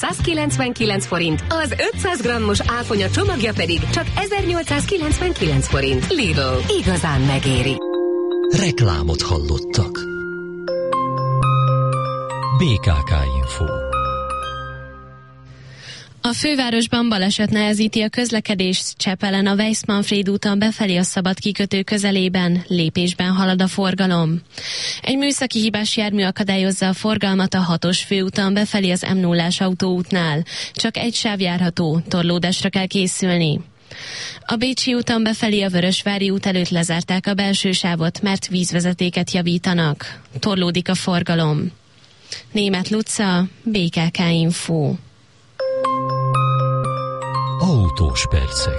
199 forint, az 500 grammos áfonya csomagja pedig csak 1899 forint. Lidl, igazán megéri. Reklámot hallottak. BKK Info. A fővárosban baleset nehezíti a közlekedést. Csepelen a Weiss-Manfréd úton befelé a Szabad kikötő közelében, lépésben halad a forgalom. Egy műszaki hibás jármű akadályozza a forgalmat a 6-os főúton befelé az M0-ás autóútnál. Csak egy sáv járható, torlódásra kell készülni. A Bécsi úton befelé a Vörösvári út előtt lezárták a belső sávot, mert vízvezetéket javítanak. Torlódik a forgalom. Németh Luca, BKK Info. Autós percek.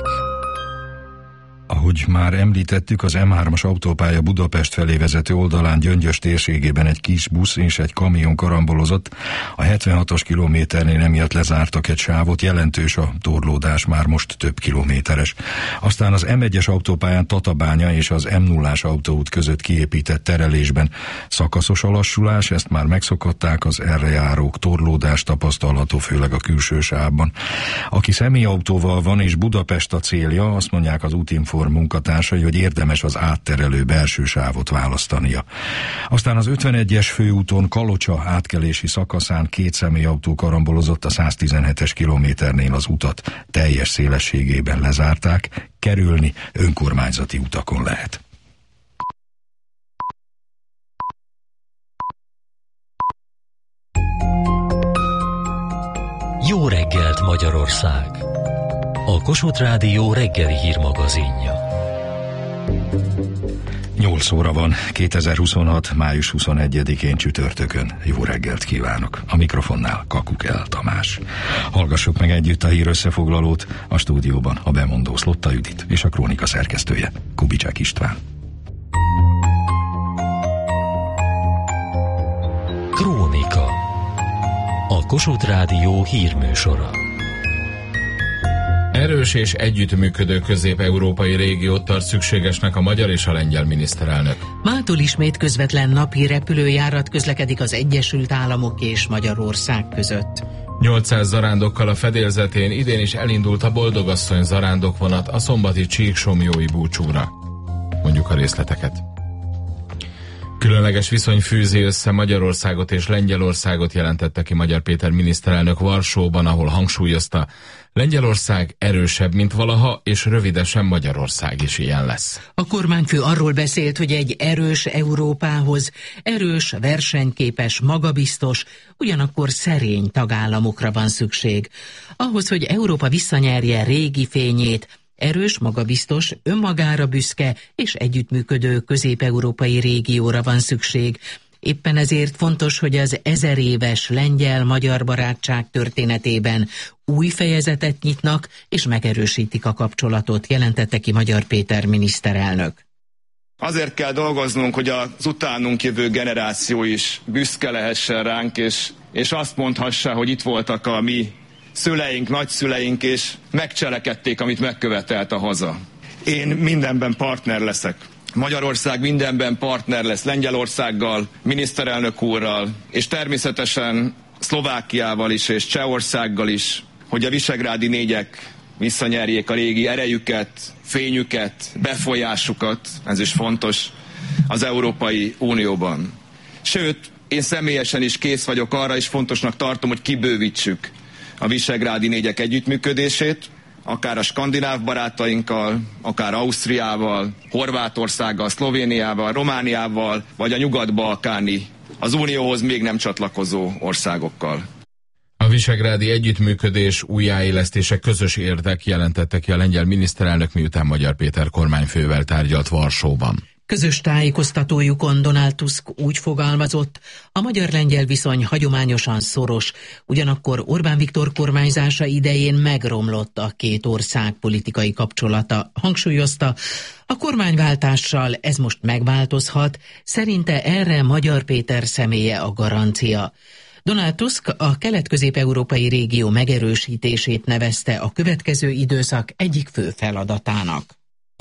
Ahogy már említettük, az M3-as autópálya Budapest felé vezető oldalán Gyöngyös térségében egy kis busz és egy kamion karambolozott. A 76-os kilométernél emiatt lezártak egy sávot, jelentős a torlódás, már most több kilométeres. Aztán az M1-es autópályán Tatabánya és az M0-ás autóút között kiépített terelésben szakaszos a lassulás, ezt már megszokhatták, az erre járók, torlódás tapasztalható, főleg a külső sávban. Aki személyautóval van és Budapest a célja, azt mondják az Útinform munkatársai, hogy érdemes az átterelő belső sávot választania. Aztán az 51-es főúton Kalocsa átkelési szakaszán 2 személyautó karambolozott, a 117-es kilométernél az utat teljes szélességében lezárták, kerülni önkormányzati utakon lehet. Jó reggelt, Magyarország! A Kossuth Rádió reggeli hírmagazinja. 8 óra van, 2026. május 21-én csütörtökön. Jó reggelt kívánok! A mikrofonnál Kakukel Tamás. Hallgassuk meg együtt a hír összefoglalót, a stúdióban a bemondó Szlotta Judit és a krónika szerkesztője Kubicsák István. Krónika. A Kossuth Rádió hírműsora. Erős és együttműködő közép-európai régiót tart szükségesnek a magyar és a lengyel miniszterelnök. Mától ismét közvetlen napi repülőjárat közlekedik az Egyesült Államok és Magyarország között. 800 zarándokkal a fedélzetén idén is elindult a Boldogasszony zarándokvonat a szombati Csíksomlyói búcsúra. Mondjuk a részleteket. Különleges viszony fűzi össze Magyarországot és Lengyelországot, jelentette ki Magyar Péter miniszterelnök Varsóban, ahol hangsúlyozta, Lengyelország erősebb, mint valaha, és rövidesen Magyarország is ilyen lesz. A kormányfő arról beszélt, hogy egy erős Európához erős, versenyképes, magabiztos, ugyanakkor szerény tagállamokra van szükség. Ahhoz, hogy Európa visszanyerje régi fényét, erős, magabiztos, önmagára büszke és együttműködő közép-európai régióra van szükség. Éppen ezért fontos, hogy az 1000 éves lengyel-magyar barátság történetében új fejezetet nyitnak és megerősítik a kapcsolatot, jelentette ki Magyar Péter miniszterelnök. Azért kell dolgoznunk, hogy az utánunk jövő generáció is büszke lehessen ránk, és azt mondhassa, hogy itt voltak a mi szüleink, nagyszüleink, és megcselekedték, amit megkövetelt a haza. Én mindenben partner leszek. Magyarország mindenben partner lesz Lengyelországgal, miniszterelnök úrral, és természetesen Szlovákiával is, és Csehországgal is, hogy a visegrádi négyek visszanyerjék a régi erejüket, fényüket, befolyásukat, ez is fontos, az Európai Unióban. Sőt, én személyesen is kész vagyok arra, és fontosnak tartom, hogy kibővítsük a visegrádi négyek együttműködését, akár a skandináv barátainkkal, akár Ausztriával, Horvátországgal, Szlovéniával, Romániával, vagy a nyugat-balkáni, az Unióhoz még nem csatlakozó országokkal. A visegrádi együttműködés újjáélesztése közös érdek, jelentette ki a lengyel miniszterelnök, miután Magyar Péter kormányfővel tárgyalt Varsóban. Közös tájékoztatójukon Donald Tusk úgy fogalmazott, a magyar-lengyel viszony hagyományosan szoros, ugyanakkor Orbán Viktor kormányzása idején megromlott a két ország politikai kapcsolata. Hangsúlyozta, a kormányváltással ez most megváltozhat, szerinte erre Magyar Péter személye a garancia. Donald Tusk a kelet-közép-európai régió megerősítését nevezte a következő időszak egyik fő feladatának.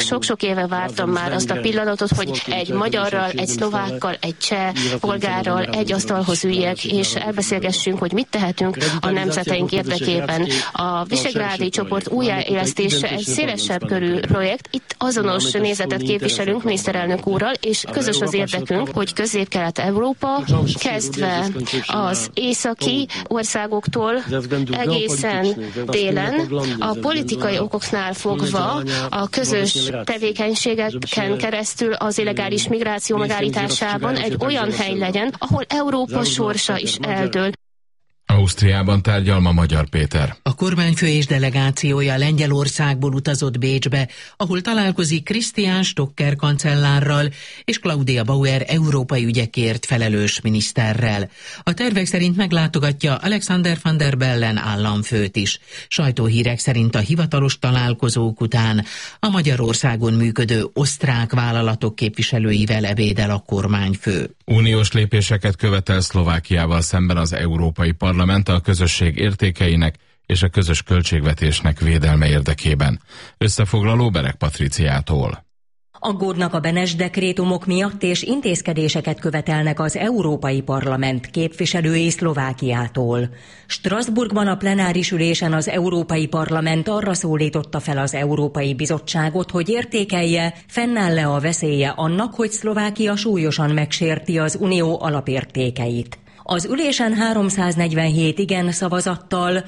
Sok-sok éve vártam már azt a pillanatot, hogy egy magyarral, egy szlovákkal, egy cseh polgárral egy asztalhoz üljek, és elbeszélgessünk, hogy mit tehetünk a nemzeteink érdekében. A visegrádi csoport újjáélesztése egy szélesebb körű projekt. Itt azonos nézetet képviselünk miniszterelnök úrral, és közös az érdekünk, hogy Közép-Kelet-Európa kezdve az északi országoktól egészen délen a politikai okoknál fogva a közös tevékenységeken keresztül az illegális migráció megállításában egy olyan hely legyen, ahol Európa sorsa is eldől. Ausztriában tárgyal ma Magyar Péter. A kormányfő és delegációja Lengyelországból utazott Bécsbe, ahol találkozik Christian Stocker kancellárral és Claudia Bauer európai ügyekért felelős miniszterrel. A tervek szerint meglátogatja Alexander van der Bellen államfőt is. Sajtóhírek szerint a hivatalos találkozók után a Magyarországon működő osztrák vállalatok képviselőivel ebédel a kormányfő. Uniós lépéseket követel Szlovákiával szemben az Európai Parlament a közösség értékeinek és a közös költségvetésnek védelme érdekében. Összefoglaló Berek Patriciától. Aggódnak a Beneš dekrétumok miatt, és intézkedéseket követelnek az Európai Parlament képviselői Szlovákiától. Strasbourgban a plenáris ülésen az Európai Parlament arra szólította fel az Európai Bizottságot, hogy értékelje, fennáll-e a veszélye annak, hogy Szlovákia súlyosan megsérti az unió alapértékeit. Az ülésen 347 igen szavazattal,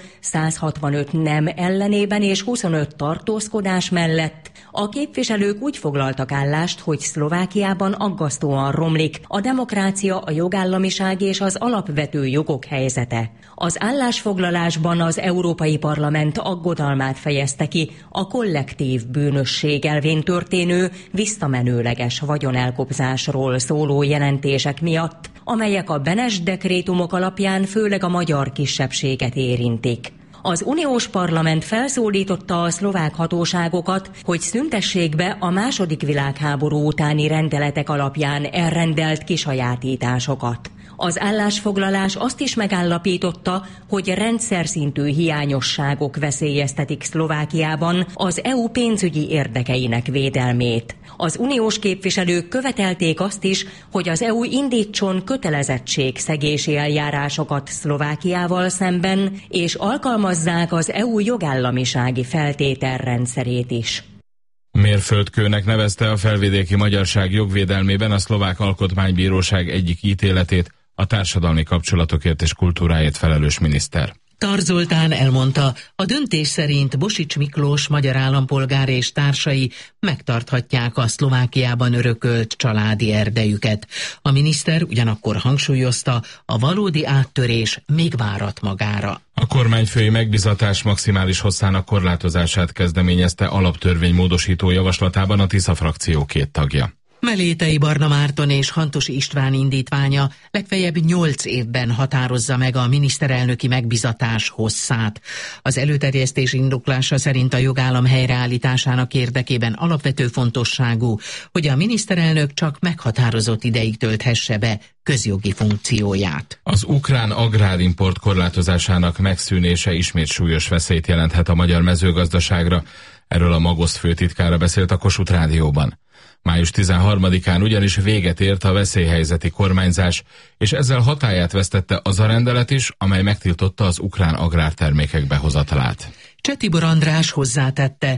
165 nem ellenében és 25 tartózkodás mellett a képviselők úgy foglaltak állást, hogy Szlovákiában aggasztóan romlik a demokrácia, a jogállamiság és az alapvető jogok helyzete. Az állásfoglalásban az Európai Parlament aggodalmát fejezte ki a kollektív bűnösség elvén történő visszamenőleges vagyonelkobzásról szóló jelentések miatt, amelyek a Beneš dekrétumok alapján főleg a magyar kisebbséget érintik. Az uniós parlament felszólította a szlovák hatóságokat, hogy szüntessék be a II. Világháború utáni rendeletek alapján elrendelt kisajátításokat. Az állásfoglalás azt is megállapította, hogy rendszer szintű hiányosságok veszélyeztetik Szlovákiában az EU pénzügyi érdekeinek védelmét. Az uniós képviselők követelték azt is, hogy az EU indítson kötelezettségszegési eljárásokat Szlovákiával szemben, és alkalmazzák az EU jogállamisági feltételrendszerét is. Mérföldkőnek nevezte a felvidéki magyarság jogvédelmében a Szlovák Alkotmánybíróság egyik ítéletét, a társadalmi kapcsolatokért és kultúráért felelős miniszter. Tar Zoltán elmondta, a döntés szerint Bosics Miklós magyar állampolgár és társai megtarthatják a Szlovákiában örökölt családi erdejüket. A miniszter ugyanakkor hangsúlyozta, a valódi áttörés még várat magára. A kormányfői megbizatás maximális hosszának korlátozását kezdeményezte alaptörvénymódosító javaslatában a Tisza frakció 2 tagja. Melétei Barna Márton és Hantos István indítványa legfeljebb 8 évben határozza meg a miniszterelnöki megbizatás hosszát. Az előterjesztés indoklása szerint a jogállam helyreállításának érdekében alapvető fontosságú, hogy a miniszterelnök csak meghatározott ideig tölthesse be közjogi funkcióját. Az ukrán agrárimport korlátozásának megszűnése ismét súlyos veszélyt jelenthet a magyar mezőgazdaságra. Erről a Magoszt főtitkára beszélt a Kossuth Rádióban. Május 13-án ugyanis véget ért a veszélyhelyzeti kormányzás, és ezzel hatályát vesztette az a rendelet is, amely megtiltotta az ukrán agrártermékek behozatalát. Cseh Tibor András hozzátette,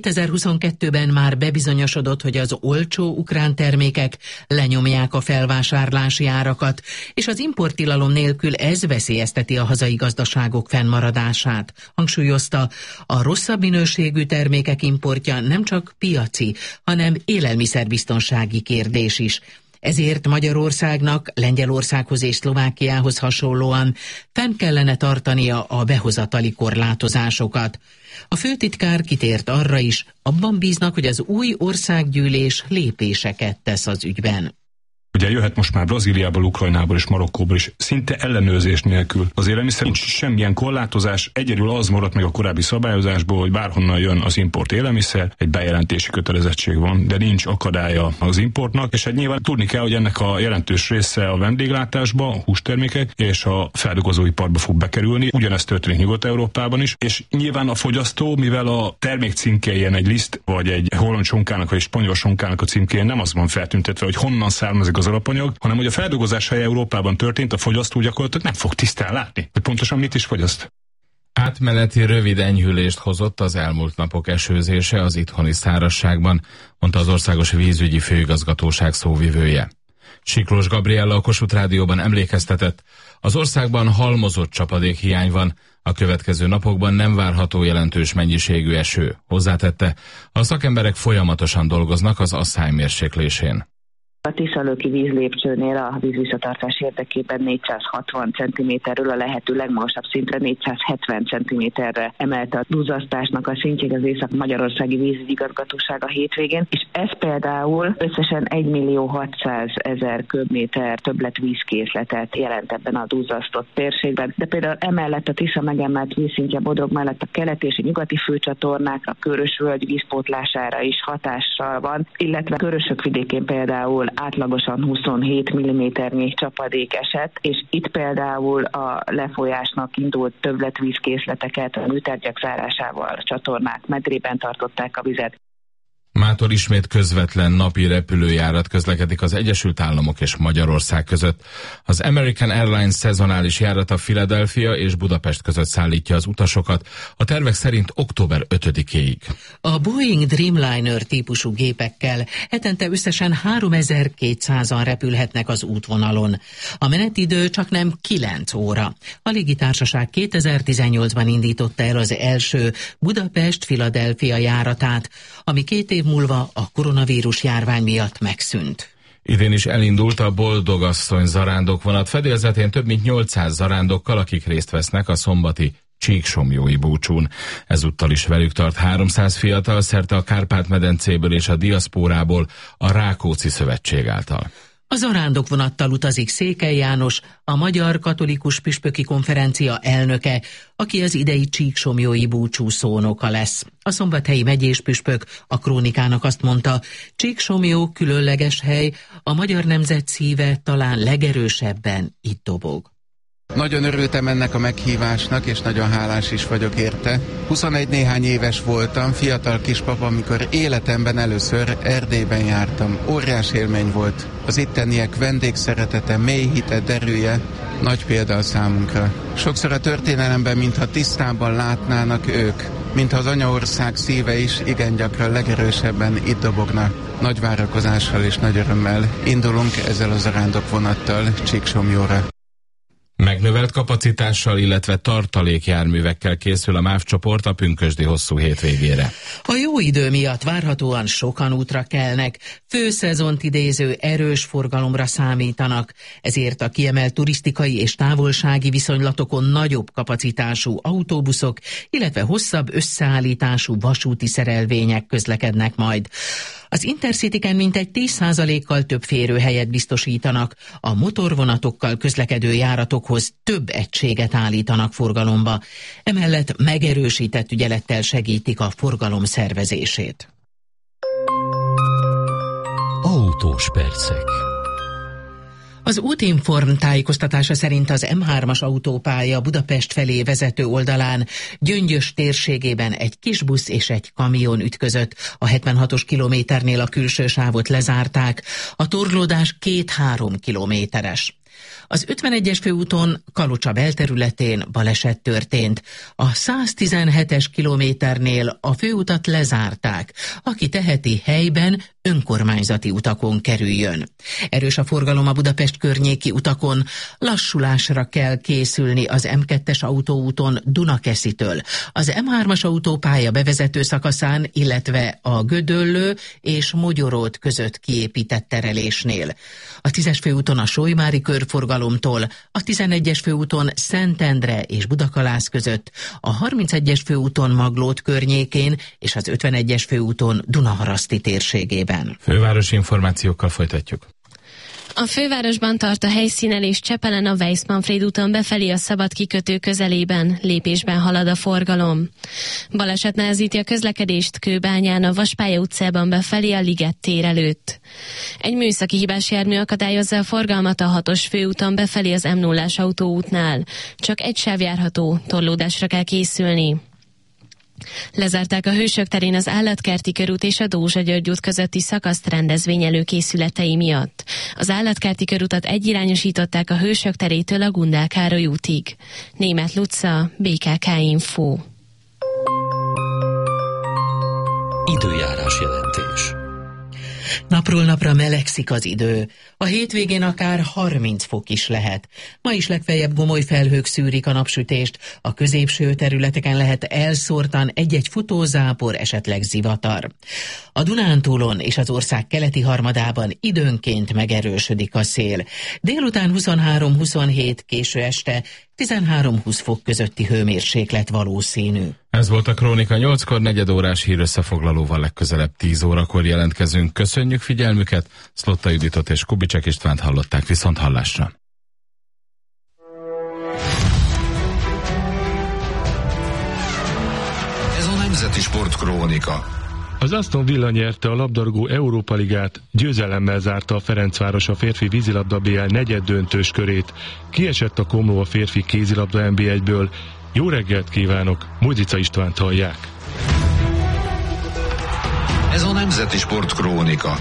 2022-ben már bebizonyosodott, hogy az olcsó ukrán termékek lenyomják a felvásárlási árakat, és az importtilalom nélkül ez veszélyezteti a hazai gazdaságok fennmaradását. Hangsúlyozta, a rosszabb minőségű termékek importja nem csak piaci, hanem élelmiszerbiztonsági kérdés is. Ezért Magyarországnak, Lengyelországhoz és Szlovákiához hasonlóan fenn kellene tartania a behozatali korlátozásokat. A főtitkár kitért arra is, abban bíznak, hogy az új országgyűlés lépéseket tesz az ügyben. ugye jöhet most már Brazíliából, Ukrajnából és Marokkóból is szinte ellenőrzés nélkül. Az élelmiszer nincs semmilyen korlátozás, egyedül az maradt meg a korábbi szabályozásból, hogy bárhonnan jön az import élelmiszer, egy bejelentési kötelezettség van, de nincs akadálya az importnak, és hát nyilván tudni kell, hogy ennek a jelentős része a vendéglátásba, a hústermékek és a feldolgozóiparba fog bekerülni. Ugyanezt történik Nyugat-Európában is, és nyilván a fogyasztó, mivel a termék címkéjén egy liszt, vagy egy holland sonkának, vagy egy spanyol sonkának a címkéjén nem az van feltüntetve, hogy honnan származik az alapanyag, hanem hogy a feldolgozás helye Európában történt, a fogyasztó gyakorlatilag nem fog tisztán látni, hogy pontosan mit is fogyaszt. Átmeneti rövid enyhülést hozott az elmúlt napok esőzése az itthoni szárazságban, mondta az Országos Vízügyi Főigazgatóság szóvivője. Siklós Gabriella a Kossuth Rádióban emlékeztetett, az országban halmozott csapadékhiány van, a következő napokban nem várható jelentős mennyiségű eső. Hozzátette, a szakemberek folyamatosan dolgoznak az asszály mérséklésén. A Tiszalöki vízlépcsőnél a vízvisszatartás érdekében 460 cm-ről a lehető legmagasabb szintre 470 cm-re emelte a duzzasztásnak a szintjét az Észak-Magyarországi Vízügyigazgatóság a hétvégén, és ez például összesen 1.600.000 köbméter többletvízkészletet jelent ebben a duzzasztott térségben. De például emellett a Tisza megemelt vízszintje Bodrog mellett a keleti és a nyugati főcsatornák, a Körös-völgy vízpótlására is hatással van, illetve Körösök vidékén például átlagosan 27 mm-nyi csapadék esett, és itt például a lefolyásnak indult többletvízkészleteket a műtárgyak zárásával a csatornák medrében tartották a vizet. Mától ismét közvetlen napi repülőjárat közlekedik az Egyesült Államok és Magyarország között. Az American Airlines szezonális járata Philadelphia és Budapest között szállítja az utasokat, a tervek szerint október 5-éig. A Boeing Dreamliner típusú gépekkel hetente összesen 3200-an repülhetnek az útvonalon. A menetidő csaknem 9 óra. A légitársaság 2018-ban indította el az első Budapest-Philadelphia járatát, ami 2 év múlva a koronavírus járvány miatt megszűnt. Idén is elindult a Boldogasszony zarándokvonat fedélzetén több mint 800 zarándokkal, akik részt vesznek a szombati Csíksomjói búcsún. Ezúttal is velük tart 300 fiatal szerte a Kárpát-medencéből és a diaszpórából a Rákóczi Szövetség által. A zarándokvonattal utazik Székely János, a Magyar Katolikus Püspöki Konferencia elnöke, aki az idei Csíksomjói búcsú szónoka lesz. A szombathelyi megyéspüspök a Krónikának azt mondta, Csíksomjó különleges hely, a magyar nemzet szíve talán legerősebben itt dobog. Nagyon örültem ennek a meghívásnak, és nagyon hálás is vagyok érte. 21 néhány éves voltam, fiatal kispapa, amikor életemben először Erdélyben jártam. Óriás élmény volt. Az itteniek vendégszeretete, mély hite, derűje, nagy példa a számunkra. Sokszor a történelemben, mintha tisztában látnának ők, mintha az anyaország szíve is igen gyakran legerősebben itt dobogna. Nagy várakozással és nagy örömmel indulunk ezzel a zarándokvonattal Csíksomjóra. Megnövelt kapacitással, illetve tartalékjárművekkel készül a MÁV csoport a pünkösdi hosszú hétvégére. A jó idő miatt várhatóan sokan útra kelnek, főszezont idéző erős forgalomra számítanak, ezért a kiemelt turisztikai és távolsági viszonylatokon nagyobb kapacitású autóbuszok, illetve hosszabb összeállítású vasúti szerelvények közlekednek majd. Az Intercityken mintegy 10%-kal több férőhelyet biztosítanak, a motorvonatokkal közlekedő járatokhoz több egységet állítanak forgalomba, emellett megerősített ügyelettel segítik a forgalom szervezését. Autós percek. Az Útinform tájékoztatása szerint az M3-as autópálya Budapest felé vezető oldalán Gyöngyös térségében egy kisbusz és egy kamion ütközött. A 76-os kilométernél a külső sávot lezárták, a torlódás 2-3 kilométeres. Az 51-es főúton Kalocsa belterületén baleset történt. A 117-es kilométernél a főutat lezárták. Aki teheti, helyben önkormányzati utakon kerüljön. Erős a forgalom a Budapest környéki utakon, lassulásra kell készülni az M2-es autóúton Dunakeszitől, az M3-as autópálya bevezető szakaszán, illetve a Gödöllő és Mogyoród között kiépített terelésnél. A 10-es főúton a Solymári körforgalomtól, a 11-es főúton Szentendre és Budakalász között, a 31-es főúton Maglód környékén és az 51-es főúton Dunaharaszti térségében. Fővárosi információkkal folytatjuk. A fővárosban tart a helyszínelés, Csepelen a Weiss-Manfréd úton befelé a szabad kikötő közelében, lépésben halad a forgalom. Baleset nehezíti a közlekedést Kőbányán, a Vaspálya utcában befelé a Liget tér előtt. Egy műszaki hibás jármű akadályozza a forgalmat a 6-os főúton befelé az M0-ás autóútnál. Csak egy sáv járható, torlódásra kell készülni. Lezárták a Hősök terén az Állatkerti körút és a Dózsa-György út közötti szakaszt rendezvény előkészületei miatt. Az Állatkerti körutat egyirányosították a Hősök terétől a Gundel Károly útig. Németh Luca, BKK Info. Időjárás jelentés. Napról napra melegszik az idő. A hétvégén akár 30 fok is lehet. Ma is legfeljebb gomoly felhők szűrik a napsütést, a középső területeken lehet elszórtan egy-egy futózápor, esetleg zivatar. A Dunántúlon és az ország keleti harmadában időnként megerősödik a szél. Délután 23-27, késő este 13-20 fok közötti hőmérséklet valószínű. Ez volt a Krónika 8-kor, negyedórás hírösszefoglalóval legközelebb 10 órakor jelentkezünk. Köszönjük figyelmüket, Szlotta Juditot és Kubicek Istvánt hallották, viszont hallásra. Ez a Nemzeti Sport Krónika. Az Aston Villa nyerte a labdarúgó Európa Ligát, győzelemmel zárta a Ferencváros a férfi vízilabda BL negyeddöntős körét. Kiesett a Komló a férfi kézilabda NB1-ből. Jó reggelt kívánok, Mojzica Istvánt hallják. Ez a Nemzeti Sport Krónika.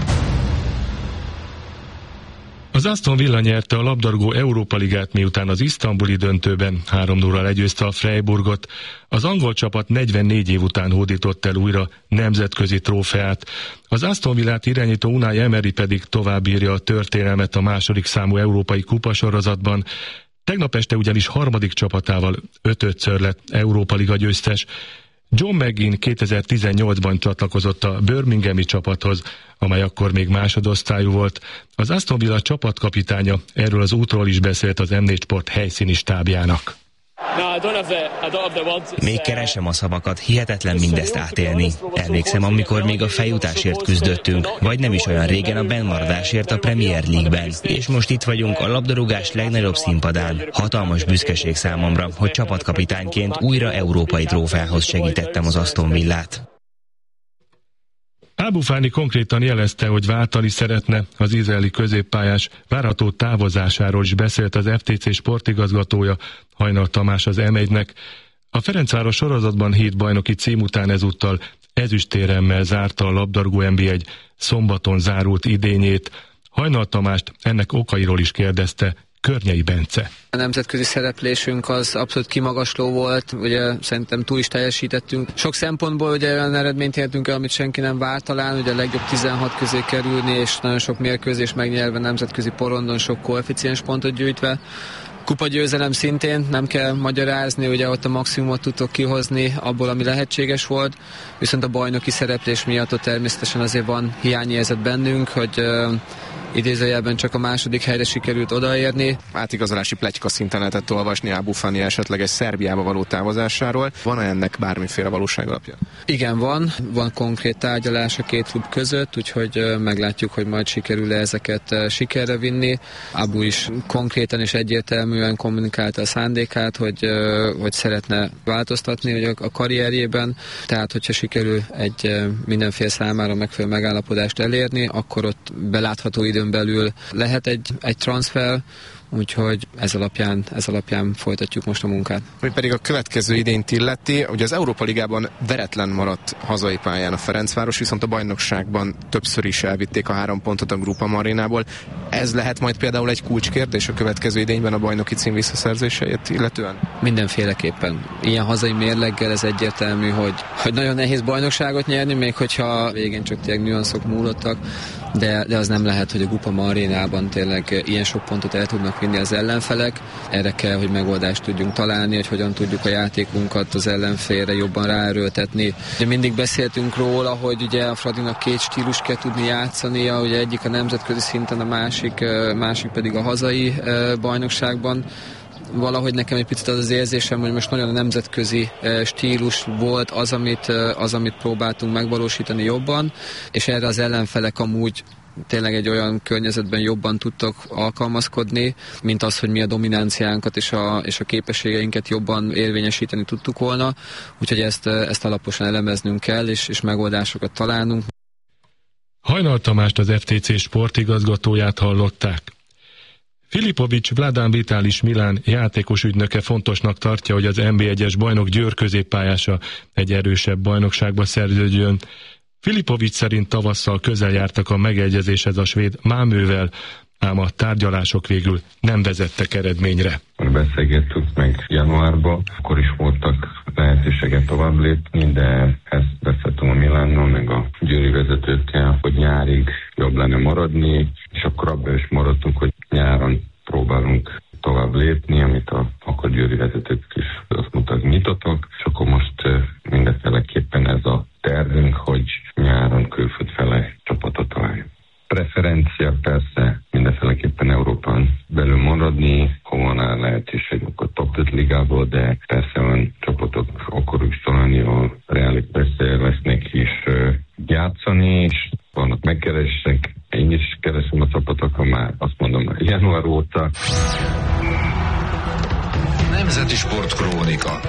Az Aston Villa nyerte a labdarúgó Európa Ligát, miután az isztambuli döntőben 3-0-ral legyőzte a Freiburgot. Az angol csapat 44 év után hódított el újra nemzetközi trófeát. Az Aston Villát irányító Unai Emery pedig továbbírja a történelmet a második számú európai kupasorozatban. Tegnap este ugyanis harmadik csapatával 5-ször lett Európa Liga győztes. John McGinn 2018-ban csatlakozott a Birminghami csapathoz, amely akkor még másodosztályú volt. Az Aston Villa csapatkapitánya erről az útról is beszélt az M4 Sport helyszíni stábjának. Még keresem a szavakat, hihetetlen mindezt átélni. Emlékszem, amikor még a feljutásért küzdöttünk, vagy nem is olyan régen a bennmaradásért a Premier League-ben. És most itt vagyunk a labdarúgás legnagyobb színpadán. Hatalmas büszkeség számomra, hogy csapatkapitányként újra európai trófeához segítettem az Aston Villát. Abu Fani konkrétan jelezte, hogy váltani szeretne. Az izraeli középpályás várható távozásáról is beszélt az FTC sportigazgatója, Hajnal Tamás az M1-nek. A Ferencváros sorozatban 7 bajnoki cím után ezúttal ezüstéremmel zárta a labdarúgó NB1 szombaton zárult idényét. Hajnal Tamást ennek okairól is kérdezte Környei Bence. A nemzetközi szereplésünk az abszolút kimagasló volt, ugye szerintem túl is teljesítettünk. Sok szempontból ugye olyan eredményt értünk el, amit senki nem várt talán, ugye a legjobb 16 közé kerülni, és nagyon sok mérkőzés megnyerve nemzetközi porondon, sok koeficiens pontot gyűjtve. Kupagyőzelem szintén, nem kell magyarázni, ugye ott a maximumot tudtok kihozni abból, ami lehetséges volt, viszont a bajnoki szereplés miatt ott természetesen azért van hiányérzet bennünk, hogy idézőjelben csak a második helyre sikerült odaérni. Átigazolási pletyka szinten lehetett olvasni Abu Fani esetleges Szerbiába való távozásáról. Van ennek bármiféle valóság alapja? Igen, van konkrét tárgyalás a két klub között, úgyhogy meglátjuk, hogy majd sikerül-e ezeket sikerre vinni. Abu is konkrétan és egyértelműen kommunikálta a szándékát, hogy szeretne változtatni hogy a karrierjében, tehát hogyha sikerül egy mindenféle számára megfelelő megállapodást elérni, akkor ott belátható időn belül lehet egy transfer, úgyhogy ez alapján folytatjuk most a munkát. Ami pedig a következő idényt illeti, ugye az Európa Ligában veretlen maradt hazai pályán a Ferencváros, viszont a bajnokságban többször is elvitték a 3 pontot a Grupa Arénából. Ez lehet majd például egy kulcskérdés a következő idényben a bajnoki cím visszaszerzéseit illetően? Mindenféleképpen. Ilyen hazai mérleggel ez egyértelmű, hogy nagyon nehéz bajnokságot nyerni, még hogyha végén csak tényleg nüanszok múlottak, de az nem lehet, hogy a Grupa Arénában tényleg ilyen sok pontot el tudnak vinni az ellenfelek. Erre kell, hogy megoldást tudjunk találni, hogy hogyan tudjuk a játékunkat az ellenfélre jobban ráerőltetni. Ugye mindig beszéltünk róla, hogy ugye a Fradinak két stílus kell tudni játszania, ugye egyik a nemzetközi szinten, a másik pedig a hazai bajnokságban. Valahogy nekem egy picit az érzésem, hogy most nagyon a nemzetközi stílus volt az, amit próbáltunk megvalósítani jobban, és erre az ellenfelek amúgy tényleg egy olyan környezetben jobban tudtak alkalmazkodni, mint az, hogy mi a dominanciánkat és a képességeinket jobban érvényesíteni tudtuk volna. Úgyhogy ezt alaposan elemeznünk kell, és megoldásokat találnunk. Hajnal Tamást, az FTC sportigazgatóját hallották. Filipovics Vladan Vitalis Milán játékos ügynöke fontosnak tartja, hogy az NB1-es bajnok Győr középpályása egy erősebb bajnokságba szerződjön. Filipovics szerint tavasszal közel jártak a megegyezéshez a svéd Malmövel, ám a tárgyalások végül nem vezettek eredményre. Beszélgettük meg januárban, akkor is voltak lehetőséget tovább lépni, de ezt beszéltünk a Milánnal, meg a győri vezetőkkel, hogy nyárig jobb lenne maradni, és akkor abban is maradtunk, hogy nyáron próbálunk tovább lépni, amit akkor győri vezetők is azt mondták, nyitottak, és akkor most mindenféleképpen ez a tervünk, hogy nyáron külföld fele csapatot találjuk. Preferencia persze mindenféleképpen Európán belül maradni, ha van lehetőség akkor top 5 ligából, de persze olyan csapatok akarjuk találni, a Reálik persze lesznek is játszani, és vannak megkeresek. Én is keresem a csapatokat már, azt mondom, január óta. Nemzeti Sport Krónika.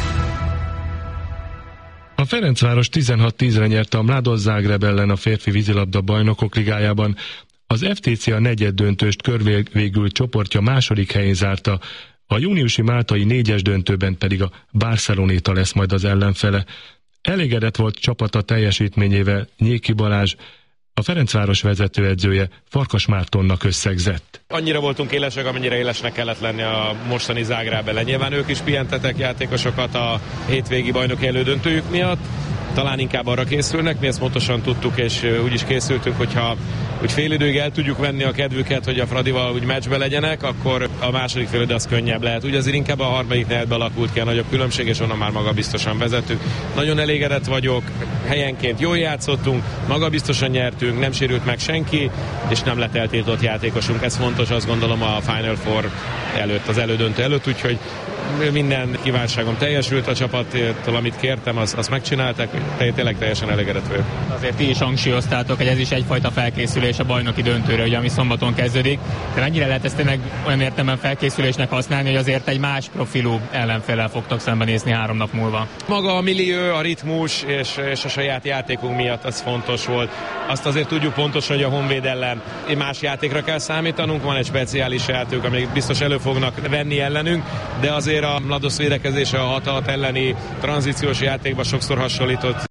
A Ferencváros 16-10-re nyerte a Mladost Zágráb ellen a férfi vízilabda bajnokok ligájában. Az FTC a negyeddöntőst körvégül csoportja második helyén zárta, a júniusi máltai 4-es döntőben pedig a Barcelonéta lesz majd az ellenfele. Elégedett volt csapata teljesítményével Nyéki Balázs, a Ferencváros vezetőedzője Farkas Mártonnak összegzett. Annyira voltunk élesek, amennyire élesnek kellett lenni a mostani Zágráb ellen. Nyilván ők is pihentetek játékosokat a hétvégi bajnoki elődöntőjük miatt. Talán inkább arra készülnek, mi ezt pontosan tudtuk, és úgy is készültünk, hogyha úgy fél időig el tudjuk venni a kedvüket, hogy a Fradival úgy meccsbe legyenek, akkor a második fél idő az könnyebb lehet. Úgy azért inkább a harmadik negyedben alakult ki a nagyobb különbség, és onnan már magabiztosan vezettük. Nagyon elégedett vagyok, helyenként jól játszottunk, magabiztosan nyertünk, nem sérült meg senki, és nem lett eltiltott játékosunk. Ez fontos, azt gondolom, a Final Four előtt, az elődöntő előtt, úgyhogy minden kívánságom teljesült a csapattól, amit kértem, azt megcsinálták, tényleg teljesen elégedett vagyok. Azért ti is hangsúlyoztátok, hogy ez is egyfajta felkészülés a bajnoki döntőre, ugye, ami szombaton kezdődik, de mennyire lehet ezt tényleg olyan értelemben felkészülésnek használni, hogy azért egy más profilú ellenféllel fogtok szembenézni 3 nap múlva? Maga a millió, a ritmus és a saját játékunk miatt az fontos volt. Azt azért tudjuk pontosan, hogy a Honvéd ellen más játékra kell számítanunk, van egy speciális játék, amelyik biztos elő fognak venni ellenünk, de azért a Mladost védekezése a 6-6 elleni tranzíciós játékban sokszor hasonlított.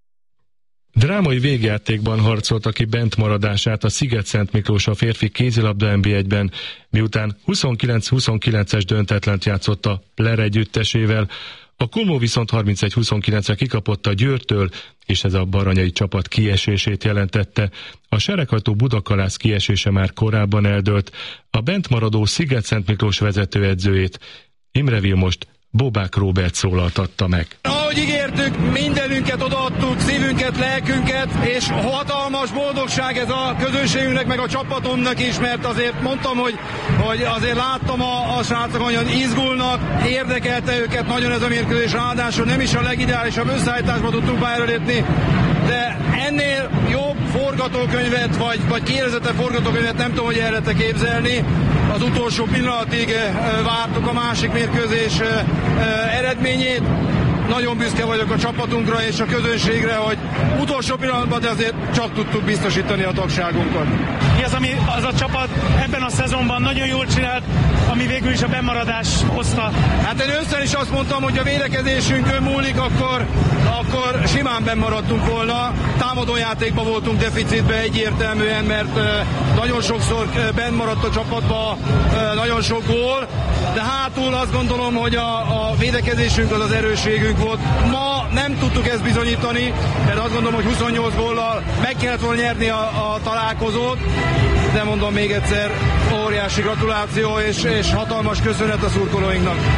Drámai végjátékban harcolta ki bentmaradását a Sziget-Szent Miklós a férfi kézilabda NB1-ben, miután 29-29-es döntetlent játszott a Ler együttesével. A Kulmó viszont 31-29-re kikapott a Győrtől, és ez a baranyai csapat kiesését jelentette. A Sereghajtó Budakalász kiesése már korábban eldőlt. A bentmaradó Sziget-Szent Miklós vezetőedzőjét, Imre Vilmost, Bobák Róbert szólaltatta meg. Ahogy ígértük, mindenünket odaadtuk, szívünket, lelkünket, és hatalmas boldogság ez a közönségünknek, meg a csapatomnak is, mert azért mondtam, hogy azért láttam a srácok, hogy izgulnak, érdekelte őket nagyon ez a mérkőzés, ráadásul nem is a legideálisabb összeállításba tudtunk pályára lépni, de ennél jobb forgatókönyvet, vagy kérdezete forgatókönyvet nem tudom, hogy el lehetne képzelni. Az utolsó pillanatig vártuk a másik mérkőzés eredményét. Nagyon büszke vagyok a csapatunkra és a közönségre, hogy utolsó pillanatban, de azért csak tudtuk biztosítani a tagságunkat. Mi az, ami az a csapat ebben a szezonban nagyon jól csinált, ami végül is a bemaradás hozta? Hát én ősszel is azt mondtam, hogy a védekezésünkön múlik, akkor simán bennmaradtunk volna. Támadójátékban voltunk deficitben egyértelműen, mert nagyon sokszor benn maradt a csapatban nagyon sok gól, de hátul azt gondolom, hogy a védekezésünk az erősségünk volt. Ma nem tudtuk ezt bizonyítani, mert azt gondolom, hogy 28 góllal meg kellett volna nyerni a találkozót, de mondom még egyszer, óriási gratuláció és hatalmas köszönet a szurkolóinknak.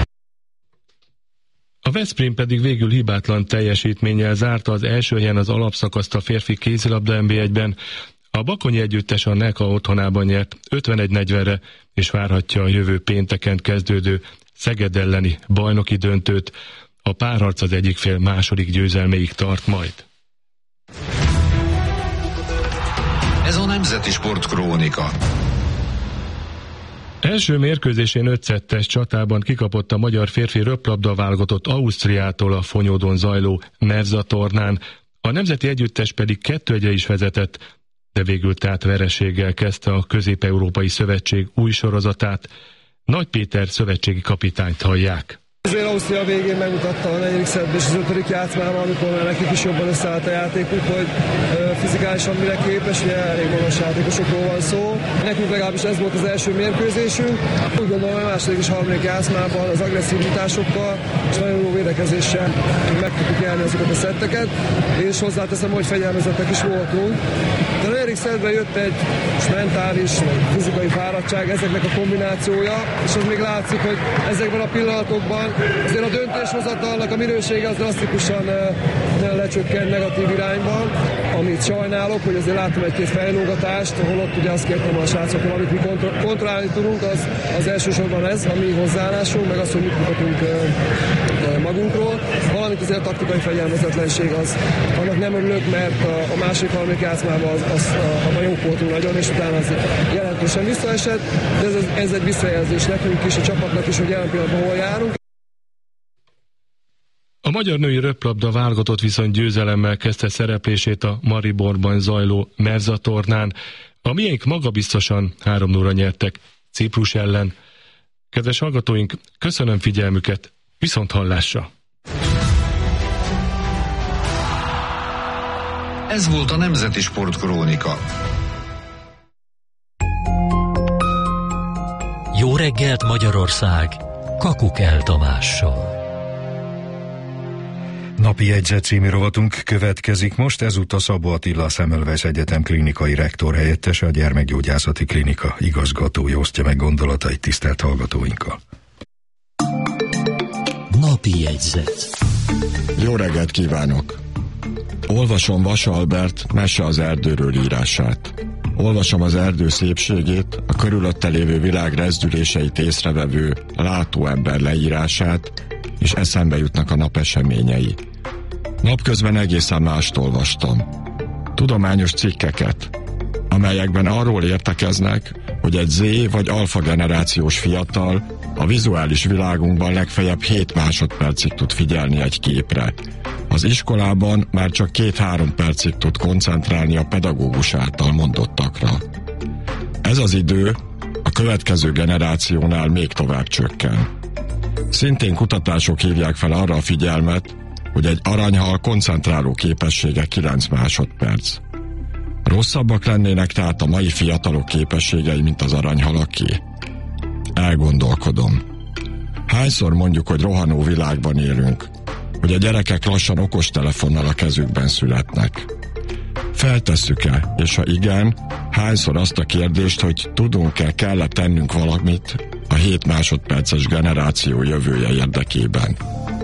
A Veszprém pedig végül hibátlan teljesítménnyel zárta az első helyen az alapszakaszt a férfi kézilabda NB1-ben. A Bakonyi együttes a NECA otthonában nyert 51-40-re, és várhatja a jövő pénteken kezdődő Szeged elleni bajnoki döntőt. A párharc az egyik fél második győzelméig tart majd. Ez a Nemzeti Sportkrónika. Első mérkőzésén 5-2-es csatában kikapott a magyar férfi röplabda válogatott Ausztriától a Fonyódon zajló Merza tornán, a nemzeti együttes pedig 2-1-re is vezetett, de végül tehát vereséggel kezdte a Közép-Európai Szövetség új sorozatát. Nagy Péter szövetségi kapitányt hallják. Azért Ausztria végén megmutatta a 4. szettben és az 5. játszmában, amikor már nekik is jobban összeállt a játékuk, hogy fizikálisan mire képes, ugye elég magas játékosokról van szó. Nekünk legalábbis ez volt az első mérkőzésünk. Úgy gondolom, a második és harmadik játszmában az agresszivitásokkal és nagyon jó védekezéssel meg tudtuk nyerni azokat a szetteket, és hozzáteszem, hogy fegyelmezettek is voltunk. De a 4. szettben jött egy mentális, fizikai fáradtság, ezeknek a kombinációja, és az még látszik, hogy ezekben a pillanatokban azért a döntéshozatalnak a minősége az drasztikusan lecsökken negatív irányban, amit sajnálok, hogy azért láttam egy-két fejlógatást, ahol ott ugye azt kértem a srácokról, amit mi kontrollálni tudunk, az elsősorban ez, a mi hozzáállásunk, meg az, hogy mit mutatunk magunkról, valamint azért a taktikai fegyelmezetlenség az, annak nem örülök, mert a második harmadik játszmában a jók voltunk nagyon, és utána az jelentősen visszaesett, de ez egy visszajelzés nekünk is, a csapatnak is, hogy jelen pillanatban hol járunk. A magyar női röplabda válogatott viszont győzelemmel kezdte szereplését a Mariborban zajló Merza tornán. A miénk magabiztosan 3-0-ra nyertek Ciprus ellen. Kedves hallgatóink, köszönöm figyelmüket, viszont hallásra! Ez volt a Nemzeti Sportkrónika. Jó reggelt Magyarország! Kakukell Tamással. Napi jegyzet című rovatunk következik most, ezúttal Szabó Attila, a Semmelweis Egyetem klinikai rektor helyettese, a Gyermekgyógyászati Klinika igazgatója osztja meg gondolatait tisztelt hallgatóinkkal. Napi jegyzet. Jó reggelt kívánok! Olvasom Vas Albert Mese az erdőről írását. Olvasom az erdő szépségét, a körülötte lévő világ rezdüléseit észrevevő látóember leírását, és eszembe jutnak a nap eseményei. Napközben egészen mást olvastam. Tudományos cikkeket, amelyekben arról értekeznek, hogy egy Z vagy alfa generációs fiatal a vizuális világunkban legfeljebb 7 másodpercig tud figyelni egy képre. Az iskolában már csak 2-3 percig tud koncentrálni a pedagógus által mondottakra. Ez az idő a következő generációnál még tovább csökken. Szintén kutatások hívják fel arra a figyelmet, hogy egy aranyhal koncentráló képessége 9 másodperc. Rosszabbak lennének tehát a mai fiatalok képességei, mint az aranyhalaké? Elgondolkodom. Hányszor mondjuk, hogy rohanó világban élünk, hogy a gyerekek lassan okostelefonnal a kezükben születnek? Feltesszük-e, és ha igen, hányszor azt a kérdést, hogy tudunk-e, kell-e tennünk valamit a 7 másodperces generáció jövője érdekében?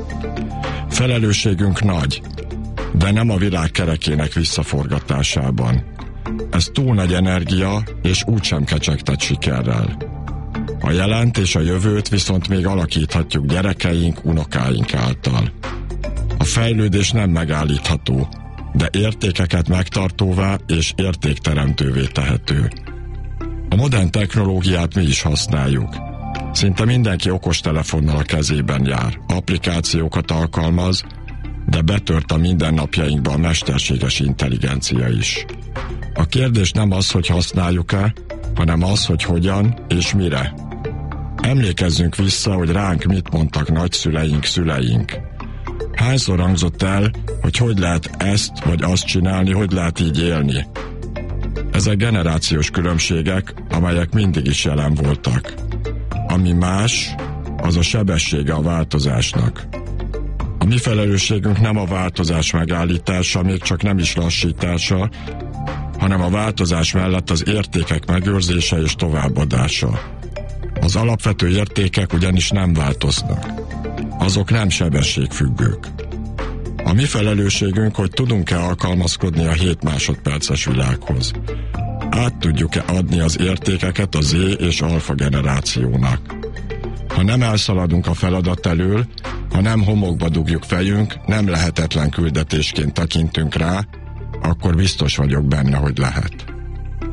Felelősségünk nagy, de nem a világ kerekének visszaforgatásában. Ez túl nagy energia, és úgysem kecsegtet sikerrel. A jelent és a jövőt viszont még alakíthatjuk gyerekeink, unokáink által. A fejlődés nem megállítható, de értékeket megtartóvá és értékteremtővé tehető. A modern technológiát mi is használjuk. Szinte mindenki okostelefonnal a kezében jár, applikációkat alkalmaz, de betört a mindennapjainkba a mesterséges intelligencia is. A kérdés nem az, hogy használjuk-e, hanem az, hogy hogyan és mire. Emlékezzünk vissza, hogy ránk mit mondtak nagyszüleink, szüleink. Hányszor hangzott el, hogy lehet ezt vagy azt csinálni, hogy lehet így élni. Ezek generációs különbségek, amelyek mindig is jelen voltak. Ami más, az a sebessége a változásnak. A mi felelősségünk nem a változás megállítása, még csak nem is lassítása, hanem a változás mellett az értékek megőrzése és továbbadása. Az alapvető értékek ugyanis nem változnak. Azok nem sebességfüggők. A mi felelősségünk, hogy tudunk-e alkalmazkodni a 7 másodperces világhoz. Át tudjuk-e adni az értékeket a Z és alfa generációnak. Ha nem elszaladunk a feladat elől, ha nem homokba dugjuk fejünk, nem lehetetlen küldetésként tekintünk rá, akkor biztos vagyok benne, hogy lehet.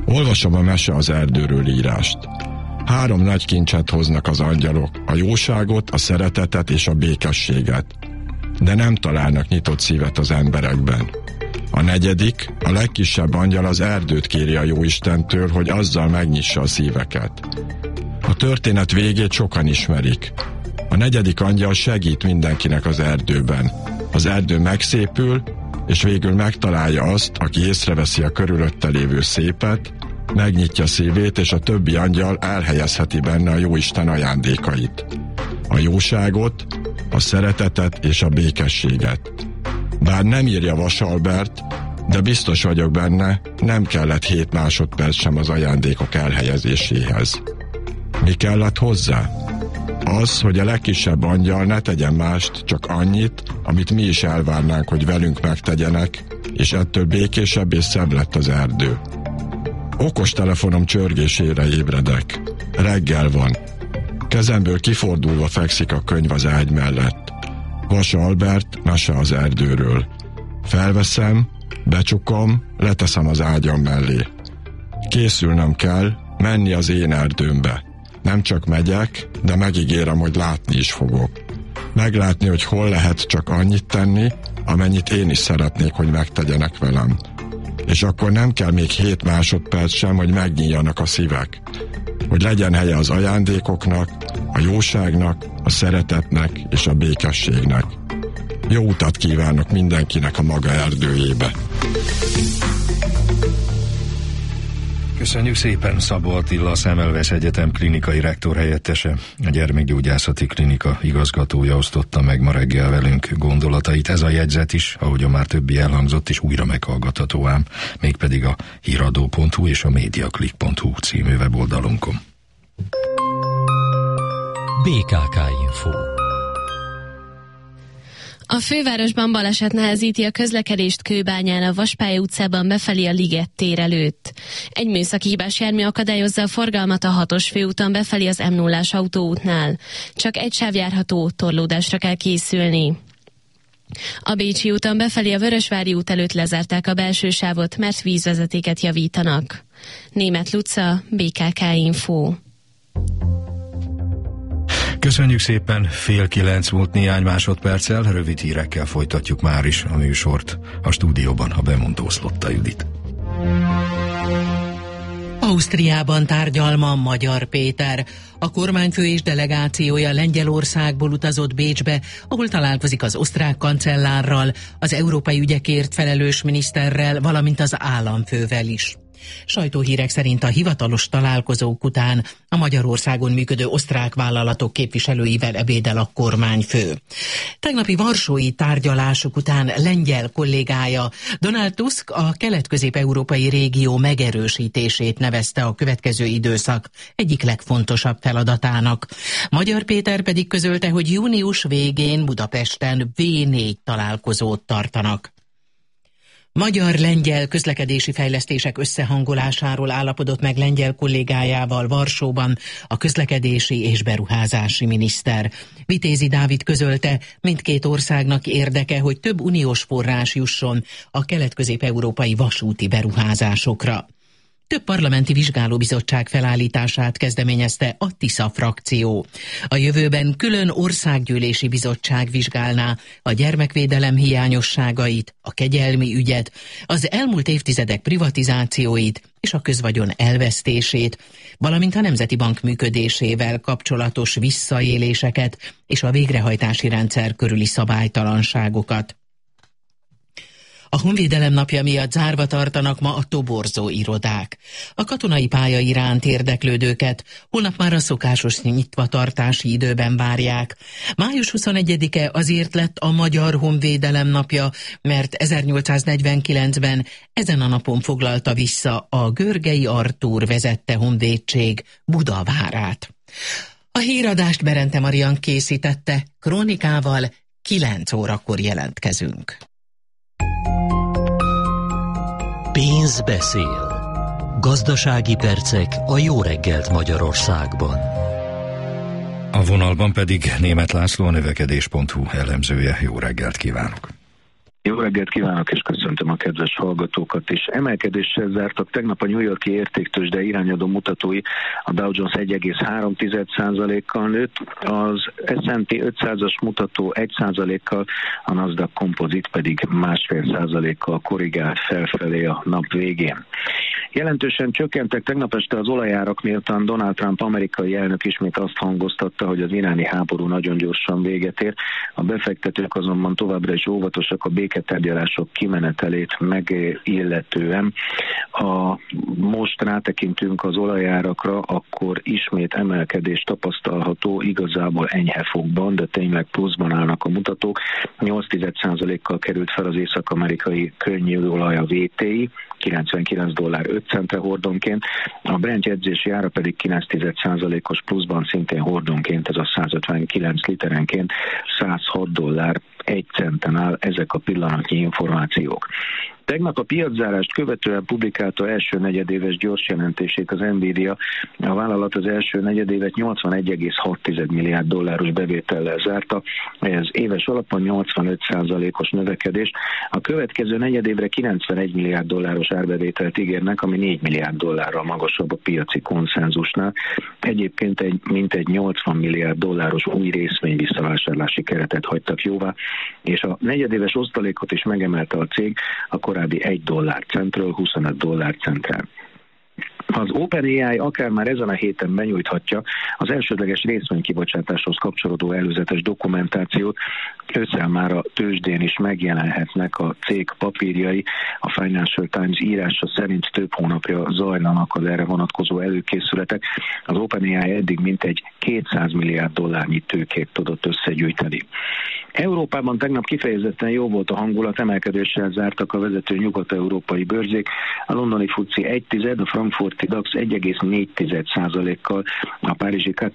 Olvasom a Mese az erdőről írást. 3 nagy kincset hoznak az angyalok, a jóságot, a szeretetet és a békességet. De nem találnak nyitott szívet az emberekben. A 4., a legkisebb angyal az erdőt kéri a Jóistentől, hogy azzal megnyissa a szíveket. A történet végét sokan ismerik. A 4. angyal segít mindenkinek az erdőben. Az erdő megszépül, és végül megtalálja azt, aki észreveszi a körülötte lévő szépet, megnyitja szívét, és a többi angyal elhelyezheti benne a Jóisten ajándékait. A jóságot, a szeretetet és a békességet. Bár nem írja Vas Albert, de biztos vagyok benne, nem kellett 7 másodperc sem az ajándékok elhelyezéséhez. Mi kellett hozzá? Az, hogy a legkisebb angyal ne tegyen mást, csak annyit, amit mi is elvárnánk, hogy velünk megtegyenek, és ettől békésebb és szebb lett az erdő. Okos telefonom csörgésére ébredek. Reggel van. Kezemből kifordulva fekszik a könyv az ágy mellett. Vas Albert, Mese az erdőről. Felveszem, becsukom, leteszem az ágyam mellé. Készülnöm kell, menni az én erdőmbe. Nem csak megyek, de megígérem, hogy látni is fogok. Meglátni, hogy hol lehet csak annyit tenni, amennyit én is szeretnék, hogy megtegyenek velem. És akkor nem kell még 7 másodperc sem, hogy megnyíljanak a szívek. Hogy legyen helye az ajándékoknak, a jóságnak, a szeretetnek és a békességnek. Jó utat kívánok mindenkinek a maga erdőjébe. Köszönjük szépen, Szabó Attila, a Semmelweis Egyetem klinikai rektor helyettese, a gyermekgyógyászati klinika igazgatója osztotta meg ma reggel velünk gondolatait. Ez a jegyzet is, ahogy a már többi elhangzott, is újra meghallgatható ám, mégpedig a híradó.hu és a mediaclick.hu című weboldalunkon. BKK Info. A fővárosban baleset nehezíti a közlekedést Kőbányán, a Vaspálya utcában befelé a Liget tér előtt. Egy műszaki hibás jármű akadályozza a forgalmat a 6-os főúton befelé az M0-ás autóútnál. Csak egy sáv járható, torlódásra kell készülni. A Bécsi úton befelé a Vörösvári út előtt lezárták a belső sávot, mert vízvezetéket javítanak. Németh Luca, BKK Info. Köszönjük szépen, 8:30 múlt néhány másodperccel, rövid hírekkel folytatjuk már is a műsort. A stúdióban a bemondó Szlotta Judit. Ausztriában tárgyalma Magyar Péter. A kormányfő és delegációja Lengyelországból utazott Bécsbe, ahol találkozik az osztrák kancellárral, az európai ügyekért felelős miniszterrel, valamint az államfővel is. Sajtóhírek szerint a hivatalos találkozók után a Magyarországon működő osztrák vállalatok képviselőivel ebédel a kormányfő. Tegnapi varsói tárgyalások után lengyel kollégája Donald Tusk a kelet-közép-európai régió megerősítését nevezte a következő időszak egyik legfontosabb feladatának. Magyar Péter pedig közölte, hogy június végén Budapesten V4 találkozót tartanak. Magyar-lengyel közlekedési fejlesztések összehangolásáról állapodott meg lengyel kollégájával Varsóban a közlekedési és beruházási miniszter. Vitézi Dávid közölte, mindkét országnak érdeke, hogy több uniós forrás jusson a kelet-közép-európai vasúti beruházásokra. Több parlamenti vizsgálóbizottság felállítását kezdeményezte a Tisza frakció. A jövőben külön országgyűlési bizottság vizsgálná a gyermekvédelem hiányosságait, a kegyelmi ügyet, az elmúlt évtizedek privatizációit és a közvagyon elvesztését, valamint a Nemzeti Bank működésével kapcsolatos visszaéléseket és a végrehajtási rendszer körüli szabálytalanságokat. A Honvédelem napja miatt zárva tartanak ma a toborzó irodák. A katonai pálya iránt érdeklődőket holnap már a szokásos nyitvatartási időben várják. Május 21-e azért lett a Magyar Honvédelem napja, mert 1849-ben ezen a napon foglalta vissza a Görgei Artúr vezette honvédség Budavárát. A híradást Berente Marian készítette, krónikával 9 órakor jelentkezünk. Pénz beszél. Gazdasági percek a Jó reggelt Magyarországban. A vonalban pedig Németh László, a növekedés.hu elemzője. Jó reggelt kívánok! Jó reggelt kívánok, és köszöntöm a kedves hallgatókat is. Emelkedéssel zártak tegnap a New York-i értéktőzsde irányadó mutatói, a Dow Jones 1,3%-kal nőtt, az S&P 500-as mutató 1%-kal, a Nasdaq Composite pedig 1,5%-kal korrigált felfelé a nap végén. Jelentősen csökkentek tegnap este az olajárak, miután Donald Trump amerikai elnök ismét azt hangoztatta, hogy az iráni háború nagyon gyorsan véget ér. A befektetők azonban továbbra is óvatosak a béketárgyalások kimenetelét megilletően. Ha most rátekintünk az olajárakra, akkor ismét emelkedés tapasztalható, igazából enyhe fokban, de tényleg pluszban állnak a mutatók. 0,8%-kal került fel az észak-amerikai könnyűolaj, a WTI, $99.05 hordonként, a Brent jegyzési ára pedig 9,1%-os pluszban, szintén hordonként, ez a 159 literenként $106.01 áll, ezek a pillanatnyi információk. Tegnap a piaczárást követően publikálta első negyedéves gyors jelentését az Nvidia. A vállalat az első negyedévet $81,6 milliárd bevétellel zárta, ez éves alapon 85%-os növekedés. A következő negyedévre $91 milliárd árbevételt ígérnek, ami $4 milliárd magasabb a piaci konszenzusnál. Egyébként mintegy $80 milliárd új részvény visszavásárlási keretet hagytak jóvá, és a negyedéves osztalékot is megemelte a cég, a korábbi $1 $25 Az OpenAI akár már ezen a héten benyújthatja az elsődleges részvénykibocsátáshoz kapcsolódó előzetes dokumentációt. Ősszel már a tőzsdén is megjelenhetnek a cég papírjai. A Financial Times írása szerint több hónapja zajlanak az erre vonatkozó előkészületek. Az OpenAI eddig mintegy $200 milliárd tőkét tudott összegyűjteni. Európában tegnap kifejezetten jó volt a hangulat, emelkedéssel zártak a vezető nyugat-európai bőrzék. A londoni FTSE 1,1, a frankfurti DAX 1,4%-kal, a párizsi CAC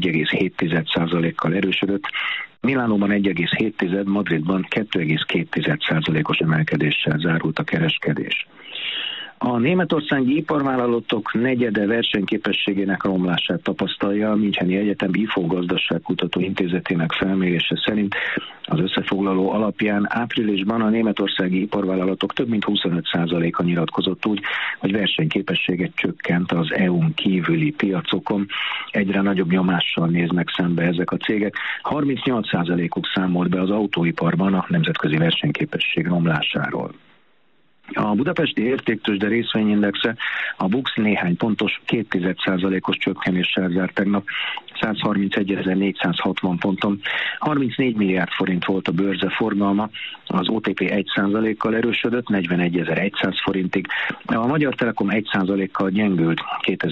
1,7%-kal erősödött. Milánóban 1,7, Madridban 2,2%-os emelkedéssel zárult a kereskedés. A németországi iparvállalatok negyede versenyképességének romlását tapasztalja. A Müncheni Egyetem IFO Gazdaságkutató Intézetének felmérése szerint az összefoglaló alapján áprilisban a németországi iparvállalatok több mint 25%-a nyilatkozott úgy, hogy versenyképességet csökkent az EU-n kívüli piacokon. Egyre nagyobb nyomással néznek szembe ezek a cégek. 38%-uk számolt be az autóiparban a nemzetközi versenyképesség romlásáról. A budapesti értéktőzsde részvényindexe, a BUX néhány pontos 0,2%-os csökkenéssel zárt tegnap 131.460 ponton. 34 milliárd forint volt a bőrze forgalma, az OTP 1%-kal erősödött 41.100 forintig, a Magyar Telekom 1%-kal gyengült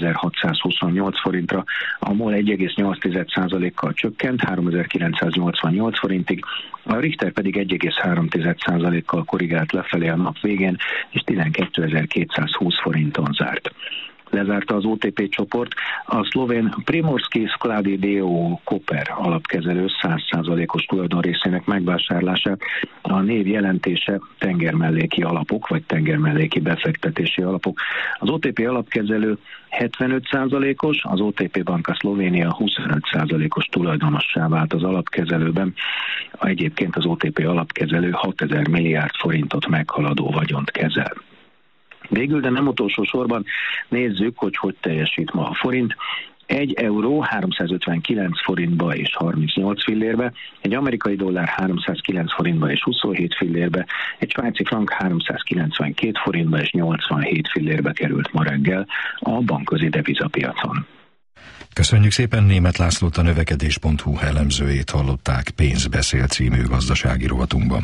2.628 forintra, a MOL 1,8%-kal csökkent 3.988 forintig, a Richter pedig 1,3%-kal korrigált lefelé a nap végén, és 12.220 forinton zárt. Lezárta az OTP csoport a szlovén Primorski Skladi DO Koper alapkezelő 100%-os tulajdonrészének megvásárlását. A név jelentése tengermelléki alapok, vagy tengermelléki befektetési alapok. Az OTP alapkezelő 75%-os, az OTP Banka Szlovénia 25%-os tulajdonossá vált az alapkezelőben. Egyébként az OTP alapkezelő 6000 milliárd forintot meghaladó vagyont kezel. Végül, de nem utolsó sorban nézzük, hogy teljesít ma a forint. 1 euró 359 forintba és 38 fillérbe, egy amerikai dollár 309 forintba és 27 fillérbe, egy svájci frank 392 forintba és 87 fillérbe került ma reggel a bankközi devizapiacon. Köszönjük szépen, Németh Lászlót, a növekedés.hu elemzőjét hallották Pénzbeszél című gazdasági rovatunkban.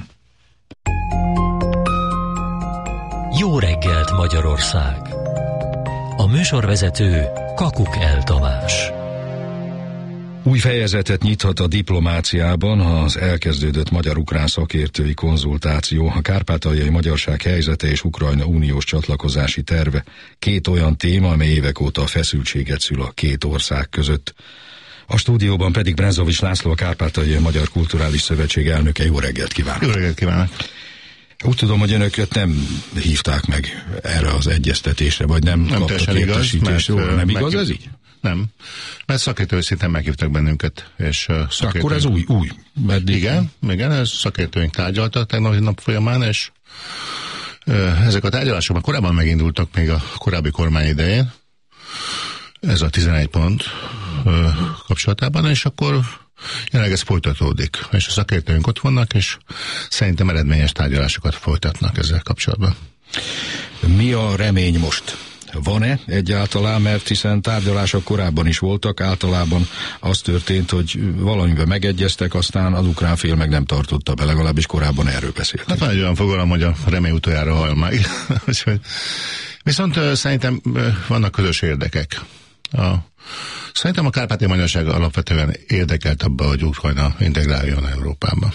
Jó reggelt, Magyarország! A műsorvezető Kakukel Tamás. Új fejezetet nyithat a diplomáciában az elkezdődött magyar-ukrán szakértői konzultáció, a kárpátaljai magyarság helyzete és Ukrajna uniós csatlakozási terve. Két olyan téma, amely évek óta a feszültséget szül a két ország között. A stúdióban pedig Brenzovics László, a Kárpátaljai Magyar Kulturális Szövetség elnöke. Jó reggelt kívánok! Jó reggelt kívánok! Úgy tudom, hogy önöket nem hívták meg erre az egyeztetésre, vagy nem kaptak értesítést. Nem igaz ez így? nem. Mert szakértői szinten meghívtak bennünket. És akkor ez új. Igen, ez szakértőink tárgyaltak tegnapi nap folyamán, és ezek a tárgyalások már korábban megindultak még a korábbi kormány idején. Ez a 11 pont kapcsolatában, és akkor jelenleg ez folytatódik. És a szakértőink ott vannak, és szerintem eredményes tárgyalásokat folytatnak ezzel kapcsolatban. Mi a remény most? Van-e egyáltalán, mert hiszen tárgyalások korábban is voltak, általában az történt, hogy valamiben megegyeztek, aztán az ukrán fél meg nem tartotta be, legalábbis korábban erről beszéltünk. Hát van egy olyan fogalom, hogy a remény utoljára hal meg. Viszont szerintem vannak közös érdekek. Szerintem a kárpáti magyarság alapvetően érdekelt abba, hogy Ukrajna integráljon Európába.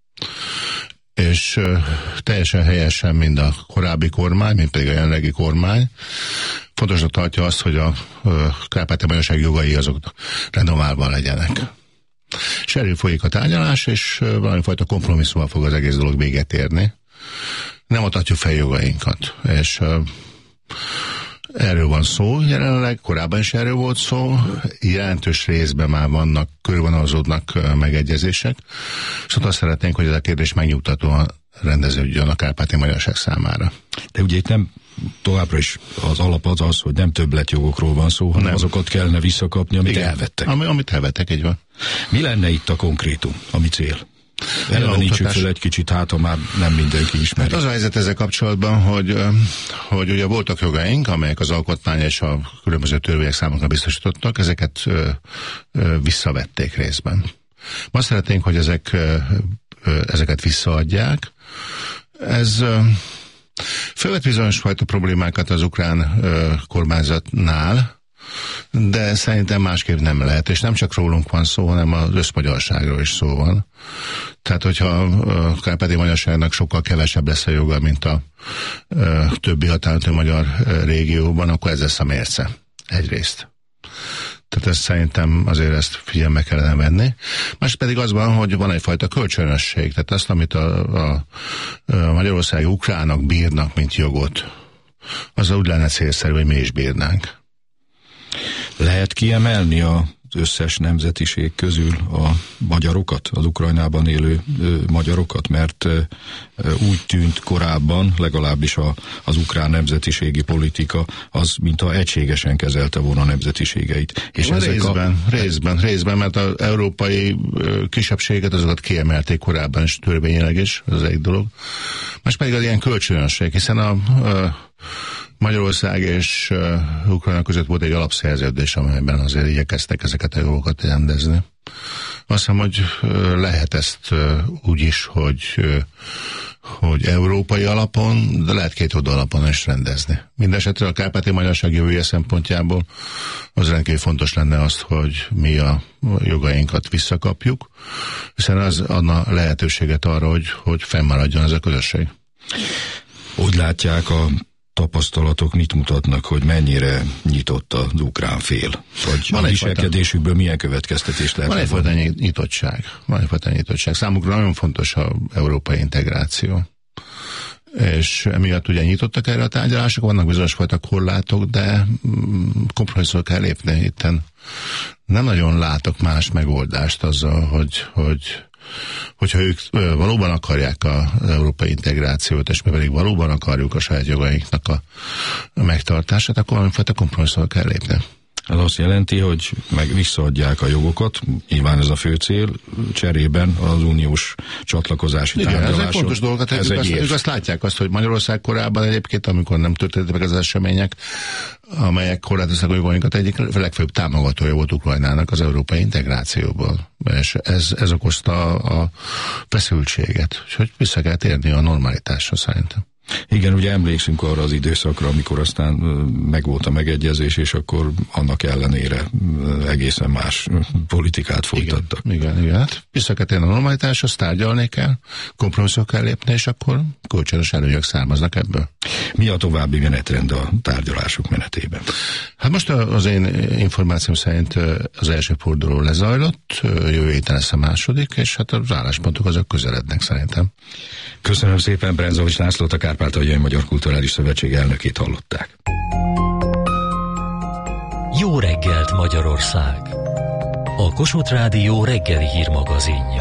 És teljesen helyesen mind a korábbi kormány, mint pedig a jelenlegi kormány fontosnak tartja azt, hogy a kárpáti magyarság jogai azok renoválva legyenek. És erről folyik a tárgyalás, és valamifajta kompromisszummal fog az egész dolog véget érni. Nem adhatjuk fel jogainkat, és erről van szó jelenleg, korábban is erről volt szó, jelentős részben már vannak, körvonalazódnak megegyezések, és azt szeretnénk, hogy ez a kérdés megnyugtatóan rendeződjön a kárpáti magyarság számára. De ugye itt nem továbbra is az alap az, hogy nem többletjogokról van szó, hanem azokat kellene visszakapni, amit elvettek. Amit elvettek, így van. Mi lenne itt a konkrétum, ami cél? Elevenítsük fel egy kicsit, ha már nem mindenki ismeri. Hát az a helyzet ezzel kapcsolatban, hogy ugye voltak jogaink, amelyek az alkotmány és a különböző törvények számunkra biztosítottak, ezeket visszavették részben. Azt szeretnénk, hogy ezeket visszaadják. Ez felvet bizonyos fajta problémákat az ukrán kormányzatnál, de szerintem másképp nem lehet, és nem csak rólunk van szó, hanem az összmagyarságról is szó van. Tehát, hogyha a kárpáti magyarságnak sokkal kevesebb lesz a joga, mint a többi határozó magyar régióban, akkor ez lesz a mérce. Egyrészt. Tehát ezt szerintem azért ezt figyelme kellene venni. Más pedig az van, hogy van egyfajta kölcsönösség. Tehát azt, amit a magyarországi ukránok bírnak, mint jogot, az úgy lenne célszerű, hogy mi is bírnánk. Lehet kiemelni az összes nemzetiség közül a magyarokat, az Ukrajnában élő magyarokat, mert úgy tűnt korábban, legalábbis az ukrán nemzetiségi politika, az mintha egységesen kezelte volna a nemzetiségeit. És részben, mert az európai kisebbséget azokat kiemelték korábban is törvényileg is, ez egy dolog. Más pedig az ilyen kölcsönösség, hiszen a Magyarország és Ukrajna között volt egy alapszerződés, amelyben azért igyekeztek ezeket a jogokat rendezni. Azt hiszem, hogy lehet ezt úgy is, hogy európai alapon, de lehet két oldal alapon is rendezni. Mindenesetre a kárpáti magyarság jövője szempontjából az rendkívül fontos lenne azt, hogy mi a jogainkat visszakapjuk, hiszen az adna lehetőséget arra, hogy fennmaradjon ez a közösség. Úgy látják, a tapasztalatok mit mutatnak, hogy mennyire nyitott az ukrán fél? Vagy a viselkedésükből milyen következtetést lehet? Van egyfajta nyitottság. Számukra nagyon fontos az európai integráció. És emiatt ugye nyitottak erre a tárgyalások, vannak bizonyos fajta korlátok, de kompromisszumra kell lépni. Itten nem nagyon látok más megoldást azzal, hogyha ők valóban akarják az európai integrációt, és mi pedig valóban akarjuk a saját jogainknak a megtartását, akkor valamifajta kompromisszumra kell lépni. Ez azt jelenti, hogy meg visszaadják a jogokat, nyilván ez a fő cél, cserében az uniós csatlakozási tárgyalások. Ez egy fontos dolog, ők azt látják azt, hogy Magyarország korábban egyébként, amikor nem történtek meg az események, amelyek korlátozták a jogainkat, egyik legfőbb támogatója volt Ukrajnának az európai integrációból. És ez okozta a feszültséget. Úgyhogy vissza kell térni a normalitásra szerintem. Igen, ugye emlékszünk arra az időszakra, amikor aztán megvolt a megegyezés, és akkor annak ellenére egészen más politikát folytattak. Igen. Hát vissza kell térni a normalitáshoz, tárgyalni kell, kompromisszumra kell lépni, és akkor kölcsönös előnyök származnak ebből. Mi a további menetrend a tárgyalások menetében? Hát most az én információm szerint az első forduló lezajlott, jövő héten lesz a második, és hát az álláspontok azok közelednek szerintem. Köszönöm szépen, Brenzovics Lászlót, a Kárpátaljai Magyar Kulturális Szövetség elnökét hallották. Jó reggelt, Magyarország. A Kossuth Rádió reggeli hírmagazinja.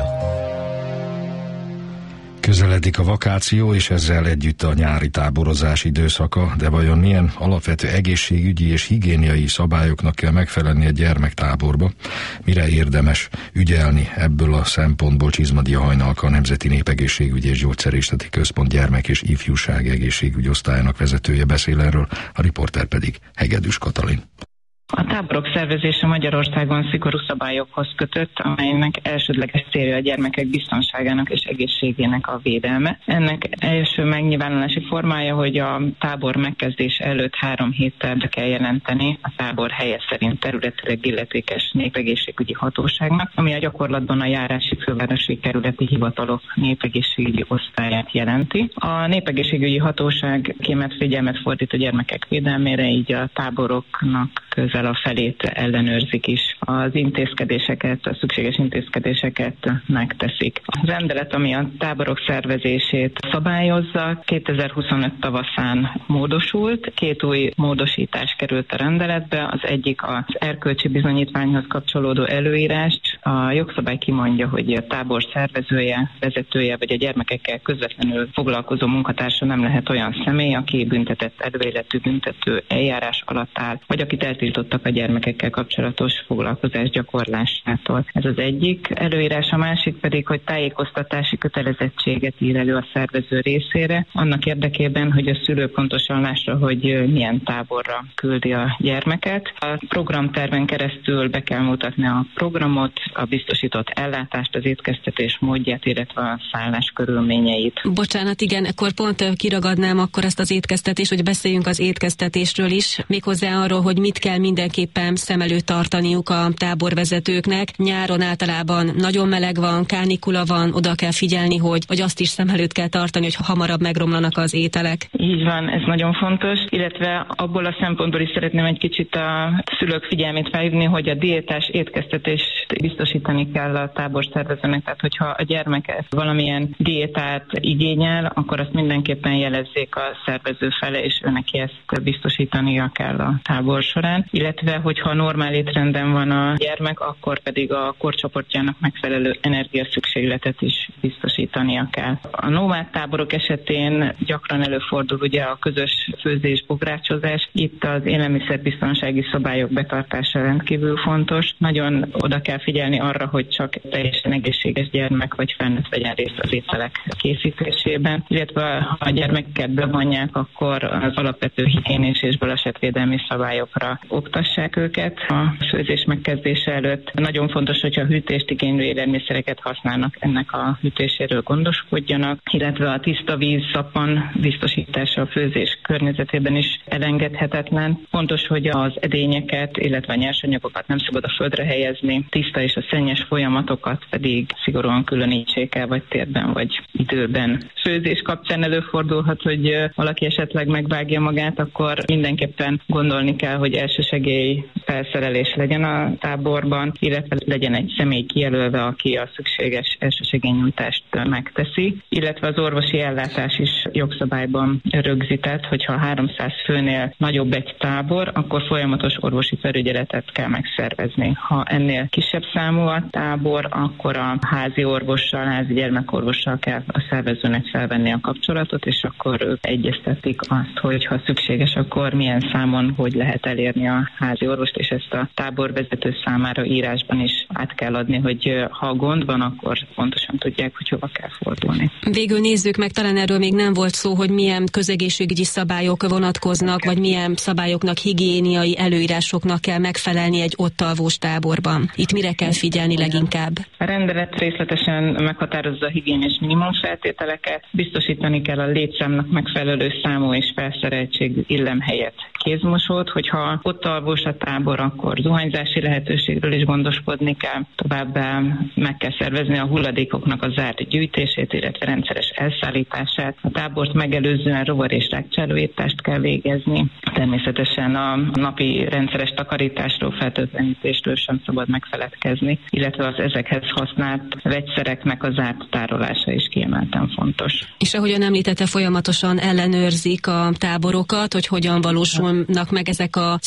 Közeledik a vakáció, és ezzel együtt a nyári táborozás időszaka, de vajon milyen alapvető egészségügyi és higiéniai szabályoknak kell megfelelni egy gyermektáborba? Mire érdemes ügyelni ebből a szempontból? Csizmadia Hajnalka, a Nemzeti Népegészségügyi és Gyógyszerészeti Központ gyermek- és ifjúság egészségügyi osztályának vezetője beszél erről, a riporter pedig Hegedűs Katalin. A táborok szervezése Magyarországon szigorú szabályokhoz kötött, amelynek elsődleges célja a gyermekek biztonságának és egészségének a védelme. Ennek első megnyilvánulási formája, hogy a tábor megkezdése előtt 3 héttel be kell jelenteni a tábor helye szerint területileg illetékes népegészségügyi hatóságnak, ami a gyakorlatban a járási fővárosi kerületi hivatalok népegészségügyi osztályát jelenti. A népegészségügyi hatóság kiemelt figyelmet fordít a gyermekek védelmére, így a táboroknak közel a felét ellenőrzik is. Az intézkedéseket, a szükséges intézkedéseket megteszik. A rendelet, ami a táborok szervezését szabályozza, 2025 tavaszán módosult. 2 új módosítás került a rendeletbe. Az egyik az erkölcsi bizonyítványhoz kapcsolódó előírást. A jogszabály kimondja, hogy a tábor szervezője, vezetője vagy a gyermekekkel közvetlenül foglalkozó munkatársa nem lehet olyan személy, aki büntetett előéletű büntető eljárás alatt áll, vagy akit eltiltottak a gyermekekkel kapcsolatos foglalkozás gyakorlásától. Ez az egyik előírás, a másik pedig, hogy tájékoztatási kötelezettséget ír elő a szervező részére, annak érdekében, hogy a szülő pontosan lássa, hogy milyen táborra küldi a gyermeket. A programterven keresztül be kell mutatni a programot, a biztosított ellátást, az étkeztetés módját, illetve a szállás körülményeit. Bocsánat, igen, akkor pont kiragadnám akkor ezt az étkeztetést, hogy beszéljünk az étkeztetésről is, méghozzá arról, hogy mit kell mindenképpen szem előtt tartaniuk a táborvezetőknek. Nyáron általában nagyon meleg van, kánikula van, oda kell figyelni, hogy azt is szem előtt kell tartani, hogy hamarabb megromlanak az ételek. Így van, ez nagyon fontos, illetve abból a szempontból is szeretném egy kicsit a szülők figyelmét felhívni, hogy a diétás étkeztetést biztosítani kell a táborszervezőnek, tehát hogyha a gyermek valamilyen diétát igényel, akkor azt mindenképpen jelezzék a szervező fele, és ő neki ezt biztosítania kell a tábor során, illetve hogyha normál étrenden van a gyermek, akkor pedig a korcsoportjának megfelelő energiaszükségletet is biztosítania kell. A nomád táborok esetén gyakran előfordul ugye a közös főzés, bográcsozás. Itt az élelmiszerbiztonsági szabályok betartása rendkívül fontos. Nagyon oda kell figyelni arra, hogy csak teljesen egészséges gyermek vagy felnőtt vegyen részt az ételek készítésében, illetve ha a gyermeket bevonják, akkor az alapvető higiénés és balesetvédelmi szabályokra oktassák őket a főzés megkezdése előtt. Nagyon fontos, hogyha hűtést igénylő élelmiszereket használnak, ennek a hűtéséről gondoskodjanak, illetve a tiszta víz, szappan biztosítása a főzés környezetében is elengedhetetlen. Fontos, hogy az edényeket, illetve a nyersanyagokat nem szabad a földre helyezni, tiszta és a szennyes folyamatokat pedig szigorúan különítsék el, vagy térben, vagy időben. Főzés kapcsán előfordulhat, hogy valaki esetleg megvágja magát, akkor mindenképpen gondolni kell, hogy elsősegély felszerelés legyen a táborban, illetve legyen egy személy kijelölve, aki a szükséges elsősegélynyújtást megteszi, illetve az orvosi ellátás is jogszabályban rögzített, hogyha 300 főnél nagyobb egy tábor, akkor folyamatos orvosi felügyeletet kell megszervezni. Ha ennél kisebb számú a tábor, akkor a házi orvossal, házi gyermekorvossal kell a szervezőnek felvenni a kapcsolatot, és akkor ők egyeztetik azt, hogy ha szükséges, akkor milyen számon, hogy lehet elérni a házi orvost, és ezt a táborvezető számára írásban is át kell adni, hogy ha gond van, akkor pontosan tudják, hogy hova kell fordulni. Végül nézzük meg, talán erről még nem volt szó, hogy milyen közegészségügyi szabályok vonatkoznak, vagy milyen szabályoknak, higiéniai előírásoknak kell megfelelni egy ott alvós táborban. Itt mire kell figyelni leginkább? A rendelet részletesen meghatározza a higiéniás minimum feltételeket, biztosítani kell a létszámnak megfelelő számú és felszereltségű illemhelyet, kézmosót, hogyha ott alvós a tábor, akkor zuhanyzási lehetőségről is gondoskodni kell. Továbbá meg kell szervezni a hulladékoknak a zárt gyűjtését, illetve rendszeres elszállítását. A tábort megelőzően rovar- és rákcsálóírtást kell végezni. Természetesen a napi rendszeres takarításról, fertőtlenítésről sem szabad megfeledkezni, illetve az ezekhez használt vegyszereknek a zárt tárolása is kiemelten fontos. És ahogyan említette, folyamatosan ellenőrzik a táborokat, hogy hogyan valósulnak meg ezek a szabályok.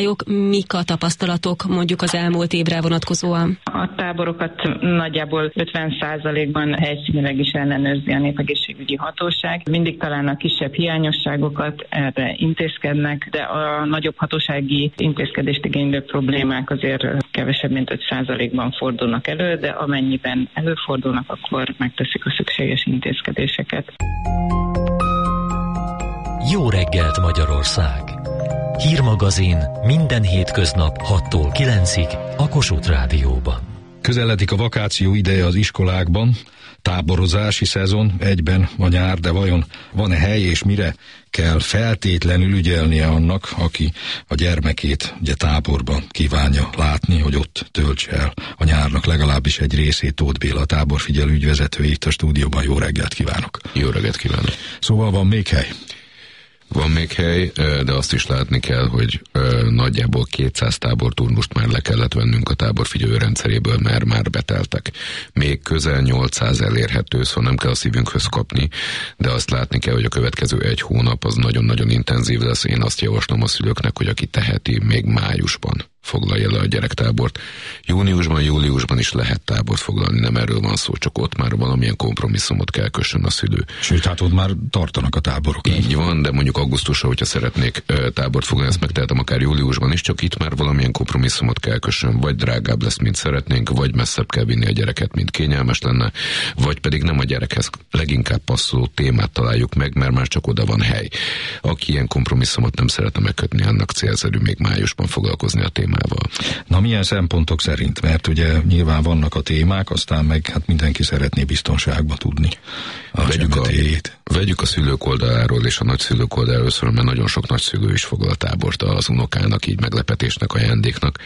információk, mik a tapasztalatok mondjuk az elmúlt évre vonatkozóan? A táborokat nagyjából 50%-ban helyszínileg is ellenőrzi a népegészségügyi hatóság. Mindig találnak kisebb hiányosságokat, erre intézkednek, de a nagyobb hatósági intézkedést igénylő problémák azért kevesebb, mint 5%-ban fordulnak elő, de amennyiben előfordulnak, akkor megteszik a szükséges intézkedéseket. Jó reggelt Magyarország! Hírmagazin minden hétköznap 6-tól 9-ig a Kossuth Rádióban. Közeledik a vakáció ideje az iskolákban, táborozási szezon, egyben a nyár, de vajon van-e hely és mire kell feltétlenül ügyelnie annak, aki a gyermekét ugye táborban kívánja látni, hogy ott töltse el a nyárnak legalábbis egy részét. Tóth Béla, a táborfigyelő ügyvezető itt a stúdióban. Jó reggelt kívánok! Jó reggelt kívánok! Szóval van még hely? Van még hely, de azt is látni kell, hogy nagyjából 200 táborturnust már le kellett vennünk a táborfigyelő rendszeréből, mert már beteltek. Még közel 800 elérhető, szóval nem kell a szívünkhöz kapni, de azt látni kell, hogy a következő egy hónap az nagyon-nagyon intenzív lesz. Én azt javaslom a szülőknek, hogy aki teheti, még májusban foglalja le a gyerektábort. Júniusban, júliusban is lehet tábort foglalni, nem erről van szó, csak ott már valamilyen kompromisszumot kell kössön a szülő. Sőt, hát ott már tartanak a táborok. Így van, de mondjuk augusztusra, hogyha szeretnék tábort foglalni, ezt megtehetem akár júliusban is, csak itt már valamilyen kompromisszumot kell kössön, vagy drágább lesz, mint szeretnénk, vagy messzebb kell vinni a gyereket, mint kényelmes lenne, vagy pedig nem a gyerekhez leginkább passzoló témát találjuk meg, mert már csak oda van hely. Aki ilyen kompromisszumot nem szeretne megkötni, annak célszerű még májusban foglalkozni a témával. Na, milyen szempontok szerint? Mert ugye nyilván vannak a témák, aztán meg hát mindenki szeretné biztonságba tudni a csemetéjét. Vegyük a szülők oldaláról és a nagyszülők oldaláról, mert nagyon sok nagyszülő is foglal tábort az unokának, így meglepetésnek, ajándéknak.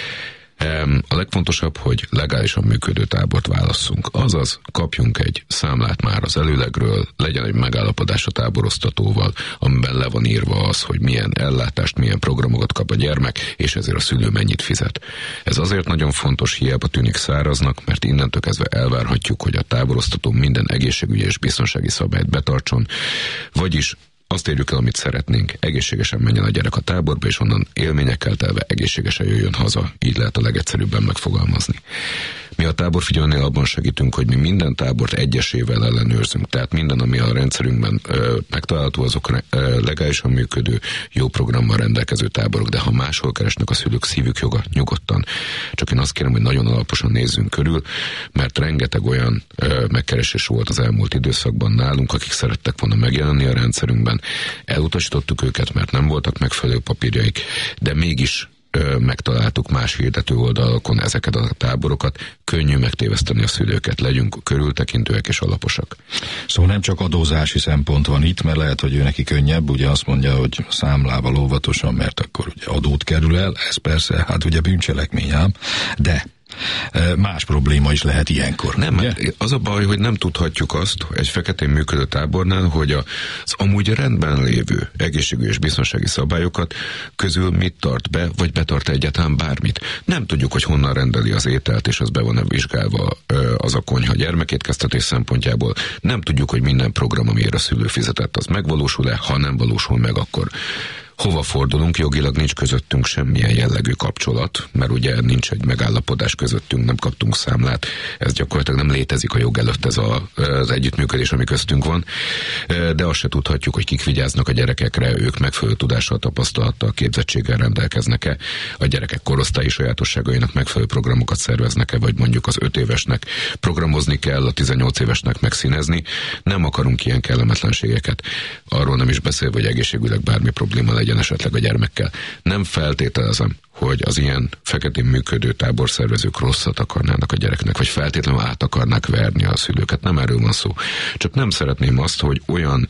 A legfontosabb, hogy legálisan működő tábort válasszunk. Azaz, kapjunk egy számlát már az előlegről, legyen egy megállapodás a táborosztatóval, amiben le van írva az, hogy milyen ellátást, milyen programokat kap a gyermek, és ezért a szülő mennyit fizet. Ez azért nagyon fontos, hiába tűnik száraznak, mert innentől kezdve elvárhatjuk, hogy a táborosztató minden egészségügyi és biztonsági szabályt betartson, vagyis azt érjük el, amit szeretnénk. Egészségesen menjen a gyerek a táborba, és onnan élményekkel telve egészségesen jöjjön haza. Így lehet a legegyszerűbben megfogalmazni. Mi a táborfigyelőnél abban segítünk, hogy mi minden tábort egyesével ellenőrzünk. Tehát minden, ami a rendszerünkben megtalálható, azok legálisan működő, jó programmal rendelkező táborok, de ha máshol keresnek a szülők, szívük joga, nyugodtan. Csak én azt kérem, hogy nagyon alaposan nézzünk körül, mert rengeteg olyan megkeresés volt az elmúlt időszakban nálunk, akik szerettek volna megjelenni a rendszerünkben. Elutasítottuk őket, mert nem voltak megfelelő papírjaik, de mégis megtaláltuk más hirdető oldalakon ezeket a táborokat. Könnyű megtéveszteni a szülőket, legyünk körültekintőek és alaposak. Szóval nem csak adózási szempont van itt, mert lehet, hogy ő neki könnyebb, ugye azt mondja, hogy számlával óvatosan, mert akkor ugye adót kerül el, ez persze, hát ugye bűncselekmény ám, de más probléma is lehet ilyenkor. Nem, az a baj, hogy nem tudhatjuk azt egy feketén működő tábornál, hogy az amúgy rendben lévő egészségügyi és biztonsági szabályokat közül mit tart be, vagy betart egyáltalán bármit. Nem tudjuk, hogy honnan rendeli az ételt, és az be van vizsgálva az a konyha gyermekétkeztetés szempontjából. Nem tudjuk, hogy minden program, amire a szülő fizetett, az megvalósul-e, ha nem valósul meg, akkor hova fordulunk? Jogilag nincs közöttünk semmilyen jellegű kapcsolat, mert ugye nincs egy megállapodás közöttünk, nem kaptunk számlát, ez gyakorlatilag nem létezik a jog előtt, ez az együttműködés, ami köztünk van, de azt se tudhatjuk, hogy kik vigyáznak a gyerekekre, ők megfelelő tudással, tapasztalattal, képzettséggel rendelkeznek-e, a gyerekek korosztályi sajátosságainak megfelelő programokat szerveznek-e, vagy mondjuk az 5 évesnek programozni kell, a 18 évesnek megszínezni. Nem akarunk ilyen kellemetlenségeket. Arról nem is beszélve, hogy egészségügyileg bármi probléma legyen esetleg a gyermekkel. Nem feltételezem, hogy az ilyen feketén működő táborszervezők rosszat akarnának a gyereknek, vagy feltétlenül át akarnák verni a szülőket. Nem erről van szó. Csak nem szeretném azt, hogy olyan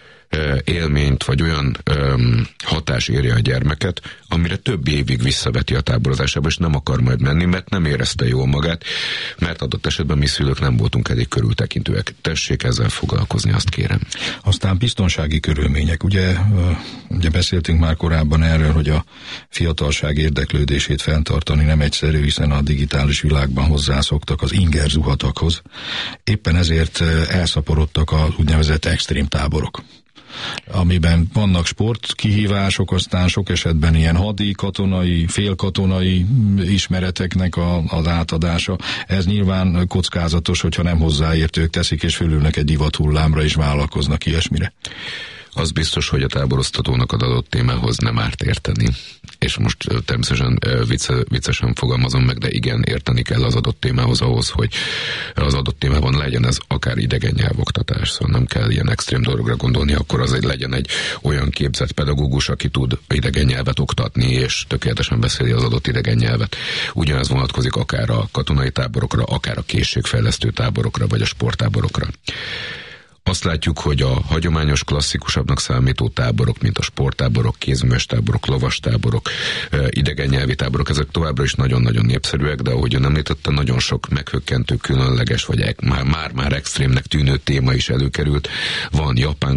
élményt, vagy olyan hatás érje a gyermeket, amire több évig visszaveti a táborozásába, és nem akar majd menni, mert nem érezte jól magát, mert adott esetben mi szülők nem voltunk elég körültekintőek. Tessék ezzel foglalkozni, azt kérem. Aztán biztonsági körülmények. Ugye beszéltünk már korábban erről, hogy a fiatalság érdeklődését fenntartani nem egyszerű, hiszen a digitális világban hozzászoktak az inger zuhatakhoz. Éppen ezért elszaporodtak az úgynevezett extrém táborok. amiben vannak sportkihívások, aztán sok esetben ilyen hadi, katonai, félkatonai ismereteknek az átadása. Ez nyilván kockázatos, hogyha nem hozzáértők teszik, és fölülnek egy divathullámra, és vállalkoznak ilyesmire. Az biztos, hogy a táboroztatónak az adott témához nem árt érteni. És most természetesen viccesen fogalmazom meg, de igen, érteni kell az adott témához ahhoz, hogy az adott témában legyen ez akár idegen nyelvoktatás. Szóval nem kell ilyen extrém dologra gondolni, akkor az legyen egy olyan képzett pedagógus, aki tud idegen nyelvet oktatni, és tökéletesen beszéli az adott idegen nyelvet. Ugyanez vonatkozik akár a katonai táborokra, akár a készségfejlesztő táborokra, vagy a sporttáborokra. Azt látjuk, hogy a hagyományos, klasszikusabbnak számító táborok, mint a sporttáborok, kézműves táborok, lovastáborok, idegen nyelvi táborok, ezek továbbra is nagyon-nagyon népszerűek, de ahogyan említette, nagyon sok meghökkentő, különleges, vagy már extrémnek tűnő téma is előkerült. Van japán